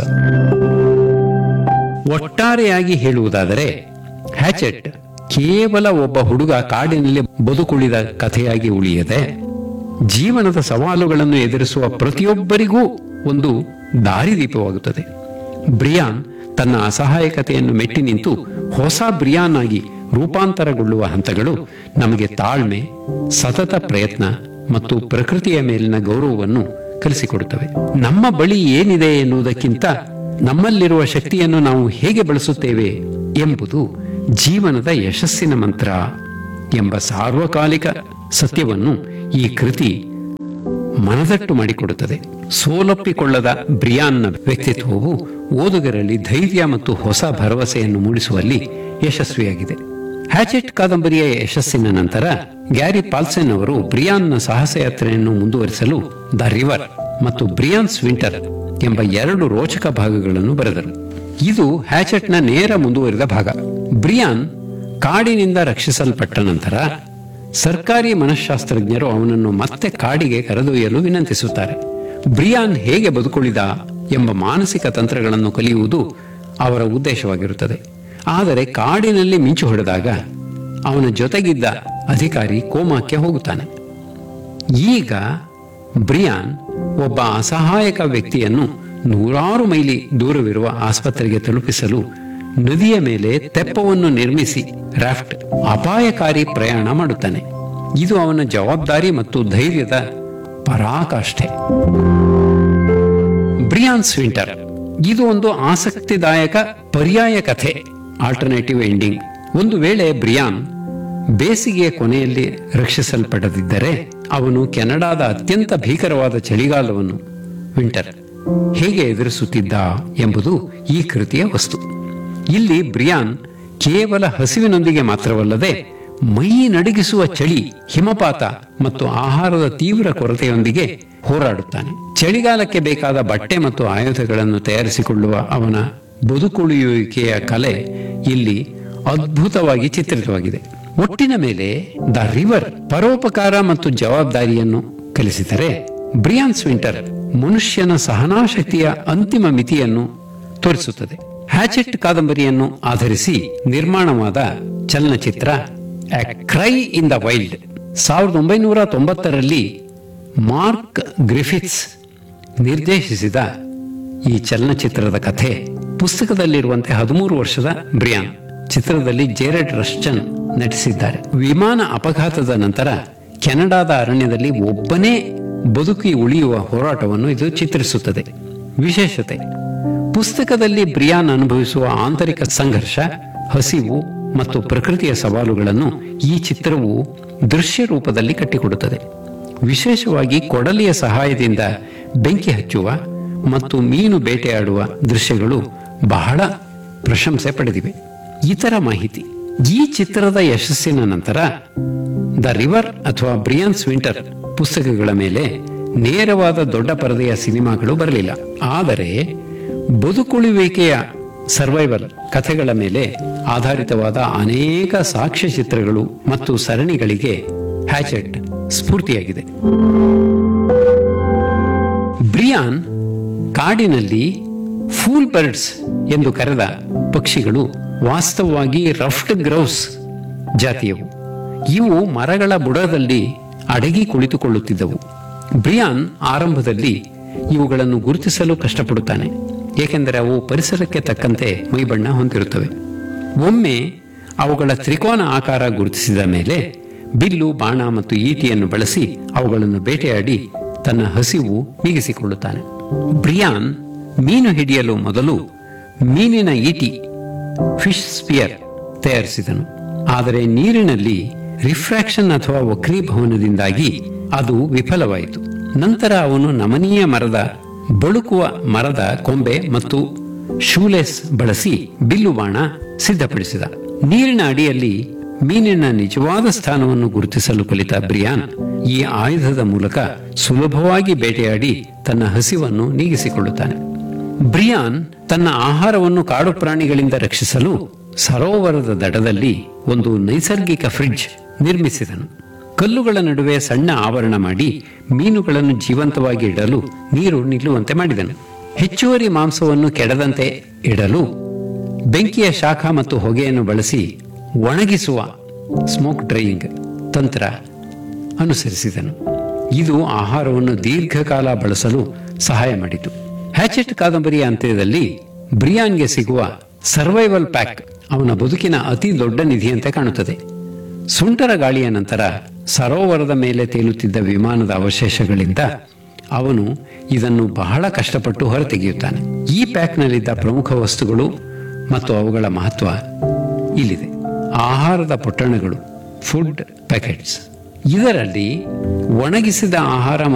ಒಟ್ಟಾರೆಯಾಗಿ ಹೇಳುವುದಾದರೆ ಹ್ಯಾಚೆಟ್ ಕೇವಲ ಒಬ್ಬ ಹುಡುಗ ಕಾಡಿನಲ್ಲಿ ಬದುಕುಳಿದ ಕಥೆಯಾಗಿ ಉಳಿಯದೆ ಜೀವನದ ಸವಾಲುಗಳನ್ನು ಎದುರಿಸುವ ಪ್ರತಿಯೊಬ್ಬರಿಗೂ ಒಂದು ದಾರಿದೀಪವಾಗುತ್ತದೆ. ಬ್ರಿಯಾನ್ ತನ್ನ ಅಸಹಾಯಕತೆಯನ್ನು ಮೆಟ್ಟಿ ನಿಂತು ಹೊಸ ಬ್ರಿಯಾನ್ ಆಗಿ ರೂಪಾಂತರಗೊಳ್ಳುವ ಹಂತಗಳು ನಮಗೆ ತಾಳ್ಮೆ, ಸತತ ಪ್ರಯತ್ನ ಮತ್ತು ಪ್ರಕೃತಿಯ ಮೇಲಿನ ಗೌರವವನ್ನು ಕಲಿಸಿಕೊಡುತ್ತವೆ. ನಮ್ಮ ಬಳಿ ಏನಿದೆ ಎನ್ನುವುದಕ್ಕಿಂತ ನಮ್ಮಲ್ಲಿರುವ ಶಕ್ತಿಯನ್ನು ನಾವು ಹೇಗೆ ಬಳಸುತ್ತೇವೆ ಎಂಬುದು ಜೀವನದ ಯಶಸ್ಸಿನ ಮಂತ್ರ ಎಂಬ ಸಾರ್ವಕಾಲಿಕ ಸತ್ಯವನ್ನು ಈ ಕೃತಿ ಮನದಟ್ಟು ಮಾಡಿಕೊಡುತ್ತದೆ. ಸೋಲೊಪ್ಪಿಕೊಳ್ಳದ ಬ್ರಿಯಾನ್ನ ವ್ಯಕ್ತಿತ್ವವು ಓದುಗರಲ್ಲಿ ಧೈರ್ಯ ಮತ್ತು ಹೊಸ ಭರವಸೆಯನ್ನು ಮೂಡಿಸುವಲ್ಲಿ ಯಶಸ್ವಿಯಾಗಿದೆ. ಹ್ಯಾಚೆಟ್ ಕಾದಂಬರಿಯ ಯಶಸ್ಸಿನ ನಂತರ ಗ್ಯಾರಿ ಪಾಲ್ಸನ್ ಅವರು ಬ್ರಿಯಾನ್ನ ಸಾಹಸಯಾತ್ರೆಯನ್ನು ಮುಂದುವರಿಸಲು ದ ರಿವರ್ ಮತ್ತು ಬ್ರಿಯಾನ್ಸ್ ವಿಂಟರ್ ಎಂಬ 2 ರೋಚಕ ಭಾಗಗಳನ್ನು ಬರೆದರು. ಇದು ಹ್ಯಾಚೆಟ್ನ ನೇರ ಮುಂದುವರಿದ ಭಾಗ. ಬ್ರಿಯಾನ್ ಕಾಡಿನಿಂದ ರಕ್ಷಿಸಲ್ಪಟ್ಟ ನಂತರ ಸರ್ಕಾರಿ ಮನಃಶಾಸ್ತ್ರಜ್ಞರು ಅವನನ್ನು ಮತ್ತೆ ಕಾಡಿಗೆ ಕರೆದೊಯ್ಯಲು ವಿನಂತಿಸುತ್ತಾರೆ. ಬ್ರಿಯಾನ್ ಹೇಗೆ ಬದುಕುಳಿದ ಎಂಬ ಮಾನಸಿಕ ತಂತ್ರಗಳನ್ನು ಕಲಿಯುವುದು ಅವರ ಉದ್ದೇಶವಾಗಿರುತ್ತದೆ. ಆದರೆ ಕಾಡಿನಲ್ಲಿ ಮಿಂಚು ಹೊಡೆದಾಗ ಅವನ ಜೊತೆಗಿದ್ದ ಅಧಿಕಾರಿ ಕೋಮಾಕ್ಕೆ ಹೋಗುತ್ತಾನೆ. ಈಗ ಬ್ರಿಯಾನ್ ಒಬ್ಬ ಅಸಹಾಯಕ ವ್ಯಕ್ತಿಯನ್ನು 100 ಮೈಲಿ ದೂರವಿರುವ ಆಸ್ಪತ್ರೆಗೆ ತಲುಪಿಸಲು ನದಿಯ ಮೇಲೆ ತೆಪ್ಪವನ್ನು ನಿರ್ಮಿಸಿ ರಾಫ್ಟ್ ಅಪಾಯಕಾರಿ ಪ್ರಯಾಣ ಮಾಡುತ್ತಾನೆ. ಇದು ಅವನ ಜವಾಬ್ದಾರಿ ಮತ್ತು ಧೈರ್ಯದ ಪರಾಕಾಷ್ಠೆ. ಬ್ರಿಯಾನ್ಸ್ ವಿಂಟರ್ ಇದು ಒಂದು ಆಸಕ್ತಿದಾಯಕ ಪರ್ಯಾಯ ಕಥೆ, ಆಲ್ಟರ್ನೇಟಿವ್ ಎಂಡಿಂಗ್. ಒಂದು ವೇಳೆ ಬ್ರಿಯಾನ್ ಬೇಸಿಗೆಯ ಕೊನೆಯಲ್ಲಿ ರಕ್ಷಿಸಲ್ಪಡದಿದ್ದರೆ ಅವನು ಕೆನಡಾದ ಅತ್ಯಂತ ಭೀಕರವಾದ ಚಳಿಗಾಲವನ್ನು, ವಿಂಟರ್, ಹೇಗೆ ಎದುರಿಸುತ್ತಿದ್ದ ಎಂಬುದು ಈ ಕೃತಿಯ ವಸ್ತು. ಇಲ್ಲಿ ಬ್ರಿಯಾನ್ ಕೇವಲ ಹಸಿವಿನೊಂದಿಗೆ ಮಾತ್ರವಲ್ಲದೆ ಮೈ ನಡುಗಿಸುವ ಚಳಿ, ಹಿಮಪಾತ ಮತ್ತು ಆಹಾರದ ತೀವ್ರ ಕೊರತೆಯೊಂದಿಗೆ ಹೋರಾಡುತ್ತಾನೆ. ಚಳಿಗಾಲಕ್ಕೆ ಬೇಕಾದ ಬಟ್ಟೆ ಮತ್ತು ಆಯುಧಗಳನ್ನು ತಯಾರಿಸಿಕೊಳ್ಳುವ ಅವನ ಬದುಕುಳಿಯುವಿಕೆಯ ಕಲೆ ಇಲ್ಲಿ ಅದ್ಭುತವಾಗಿ ಚಿತ್ರಿತವಾಗಿದೆ. ಒಟ್ಟಿನ ಮೇಲೆ ದ ರಿವರ್ ಪರೋಪಕಾರ ಮತ್ತು ಜವಾಬ್ದಾರಿಯನ್ನು ಕಲಿಸಿದರೆ, ಬ್ರಿಯಾನ್ಸ್ ವಿಂಟರ್ ಮನುಷ್ಯನ ಸಹನಾಶಕ್ತಿಯ ಅಂತಿಮ ಮಿತಿಯನ್ನು ತೋರಿಸುತ್ತದೆ. ಹ್ಯಾಚೆಟ್ ಕಾದಂಬರಿಯನ್ನು ಆಧರಿಸಿ ನಿರ್ಮಾಣವಾದ ಚಲನಚಿತ್ರ A CRY in the wild 1990ರಲ್ಲಿ mark Griffith's ನಿರ್ದೇಶಿಸಿದ ಈ ಚಲನಚಿತ್ರದ ಕಥೆ ಪುಸ್ತಕದಲ್ಲಿರುವಂತೆ 13 ವರ್ಷದ ಬ್ರಿಯಾನ್, ಚಿತ್ರದಲ್ಲಿ ಜೇರೆಡ್ ರಸ್ಟನ್ ನಟಿಸಿದ್ದಾರೆ. ವಿಮಾನ ಅಪಘಾತದ ನಂತರ ಕೆನಡಾದ ಅರಣ್ಯದಲ್ಲಿ ಒಬ್ಬನೇ ಬದುಕಿ ಉಳಿಯುವ ಹೋರಾಟವನ್ನು ಇದು ಚಿತ್ರಿಸುತ್ತದೆ. ವಿಶೇಷತೆ, ಪುಸ್ತಕದಲ್ಲಿ ಬ್ರಿಯಾನ್ ಅನುಭವಿಸುವ ಆಂತರಿಕ ಸಂಘರ್ಷ, ಹಸಿವು ಮತ್ತು ಪ್ರಕೃತಿಯ ಸವಾಲುಗಳನ್ನು ಈ ಚಿತ್ರವು ದೃಶ್ಯ ರೂಪದಲ್ಲಿ ಕಟ್ಟಿಕೊಡುತ್ತದೆ. ವಿಶೇಷವಾಗಿ ಕೊಡಲಿಯ ಸಹಾಯದಿಂದ ಬೆಂಕಿ ಹಚ್ಚುವ ಮತ್ತು ಮೀನು ಬೇಟೆಯಾಡುವ ದೃಶ್ಯಗಳು ಬಹಳ ಪ್ರಶಂಸೆ ಪಡೆದಿವೆ. ಇತರ ಮಾಹಿತಿ, ಈ ಚಿತ್ರದ ಯಶಸ್ಸಿನ ನಂತರ ದ ರಿವರ್ ಅಥವಾ ಬ್ರಿಯಾನ್ಸ್ ವಿಂಟರ್ ಪುಸ್ತಕಗಳ ಮೇಲೆ ನೇರವಾದ ದೊಡ್ಡ ಪರದೆಯ ಸಿನಿಮಾಗಳು ಬರಲಿಲ್ಲ. ಆದರೆ ಬದುಕುಳಿಯುವಿಕೆಯ ಸರ್ವೈವಲ್ ಕಥೆಗಳ ಮೇಲೆ ಆಧಾರಿತವಾದ ಅನೇಕ ಸಾಕ್ಷ್ಯಚಿತ್ರಗಳು ಮತ್ತು ಸರಣಿಗಳಿಗೆ ಹ್ಯಾಚೆಟ್ ಸ್ಫೂರ್ತಿಯಾಗಿದೆ. ಬ್ರಿಯಾನ್ ಕಾಡಿನಲ್ಲಿ ಫೂಲ್ ಬರ್ಡ್ಸ್ ಎಂದು ಕರೆದ ಪಕ್ಷಿಗಳು ವಾಸ್ತವವಾಗಿ ರಫ್ಡ್ ಗ್ರೌಸ್ ಜಾತಿಯವು. ಇವು ಮರಗಳ ಬುಡದಲ್ಲಿ ಅಡಗಿ ಕುಳಿತುಕೊಳ್ಳುತ್ತಿದ್ದವು. ಬ್ರಿಯಾನ್ ಆರಂಭದಲ್ಲಿ ಇವುಗಳನ್ನು ಗುರುತಿಸಲು ಕಷ್ಟಪಡುತ್ತಾನೆ, ಏಕೆಂದರೆ ಅವು ಪರಿಸರಕ್ಕೆ ತಕ್ಕಂತೆ ಮೈಬಣ್ಣ ಹೊಂದಿರುತ್ತವೆ. ಒಮ್ಮೆ ಅವುಗಳ ತ್ರಿಕೋನ ಆಕಾರ ಗುರುತಿಸಿದ ಮೇಲೆ ಬಿಲ್ಲು, ಬಾಣ ಮತ್ತು ಈಟಿಯನ್ನು ಬಳಸಿ ಅವುಗಳನ್ನು ಬೇಟೆಯಾಡಿ ತನ್ನ ಹಸಿವು ನೀಗಿಸಿಕೊಳ್ಳುತ್ತಾನೆ. ಬ್ರಿಯಾನ್ ಮೀನು ಹಿಡಿಯಲು ಮೊದಲು ಮೀನಿನ ಈಟಿ, ಫಿಶ್ ಸ್ಪಿಯರ್ ತಯಾರಿಸಿದನು. ಆದರೆ ನೀರಿನಲ್ಲಿ ರಿಫ್ರಾಕ್ಷನ್ ಅಥವಾ ವಕ್ರೀಭವನದಿಂದಾಗಿ ಅದು ವಿಫಲವಾಯಿತು. ನಂತರ ಅವನು ನಮನೀಯ ಮರದ ಬಳುಕುವ ಮರದ ಕೊಂಬೆ ಮತ್ತು ಶೂಲೇಸ್ ಬಳಸಿ ಬಿಲ್ಲು ಬಾಣ ಸಿದ್ಧಪಡಿಸಿದ. ನೀರಿನ ಅಡಿಯಲ್ಲಿ ಮೀನಿನ ನಿಜವಾದ ಸ್ಥಾನವನ್ನು ಗುರುತಿಸಲು ಕಲಿತ ಬ್ರಿಯಾನ್ ಈ ಆಯುಧದ ಮೂಲಕ ಸುಲಭವಾಗಿ ಬೇಟೆಯಾಡಿ ತನ್ನ ಹಸಿವನ್ನು ನೀಗಿಸಿಕೊಳ್ಳುತ್ತಾನೆ. ಬ್ರಿಯಾನ್ ತನ್ನ ಆಹಾರವನ್ನು ಕಾಡು ಪ್ರಾಣಿಗಳಿಂದ ರಕ್ಷಿಸಲು ಸರೋವರದ ದಡದಲ್ಲಿ ಒಂದು ನೈಸರ್ಗಿಕ ಫ್ರಿಡ್ಜ್ ನಿರ್ಮಿಸಿದನು. ಕಲ್ಲುಗಳ ನಡುವೆ ಸಣ್ಣ ಆವರಣ ಮಾಡಿ ಮೀನುಗಳನ್ನು ಜೀವಂತವಾಗಿ ಇಡಲು ನೀರು ನಿಲ್ಲುವಂತೆ ಮಾಡಿದನು. ಹೆಚ್ಚುವರಿ ಮಾಂಸವನ್ನು ಕೆಡದಂತೆ ಇಡಲು ಬೆಂಕಿಯ ಶಾಖ ಮತ್ತು ಹೊಗೆಯನ್ನು ಬಳಸಿ ಒಣಗಿಸುವ ಸ್ಮೋಕ್ ಡ್ರೈಯಿಂಗ್ ತಂತ್ರ ಅನುಸರಿಸಿದನು. ಇದು ಆಹಾರವನ್ನು ದೀರ್ಘಕಾಲ ಬಳಸಲು ಸಹಾಯ ಮಾಡಿತು. ಹ್ಯಾಚೆಟ್ ಕಾದಂಬರಿಯ ಅಂತ್ಯದಲ್ಲಿ ಬ್ರಿಯಾನ್ಗೆ ಸಿಗುವ ಸರ್ವೈವಲ್ ಪ್ಯಾಕ್ ಅವನ ಬದುಕಿನ ಅತಿ ದೊಡ್ಡ ನಿಧಿಯಂತೆ ಕಾಣುತ್ತದೆ. ಸುಂಟರ ಗಾಳಿಯ ನಂತರ ಸರೋವರದ ಮೇಲೆ ತೇಲುತ್ತಿದ್ದ ವಿಮಾನದ ಅವಶೇಷಗಳಿಂದ ಅವನು ಇದನ್ನು ಬಹಳ ಕಷ್ಟಪಟ್ಟು ಹೊರತೆಗೆಯುತ್ತಾನೆ. ಈ ಪ್ಯಾಕ್ನಲ್ಲಿದ್ದ ಪ್ರಮುಖ ವಸ್ತುಗಳು ಮತ್ತು ಅವುಗಳ ಮಹತ್ವ ಇಲ್ಲಿದೆ. ಆಹಾರದ ಪೊಟ್ಟಣಗಳು, ಫುಡ್ ಪ್ಯಾಕೆಟ್ಸ್. ಇದರಲ್ಲಿ ಒಣಗಿಸಿದ ಆಹಾರ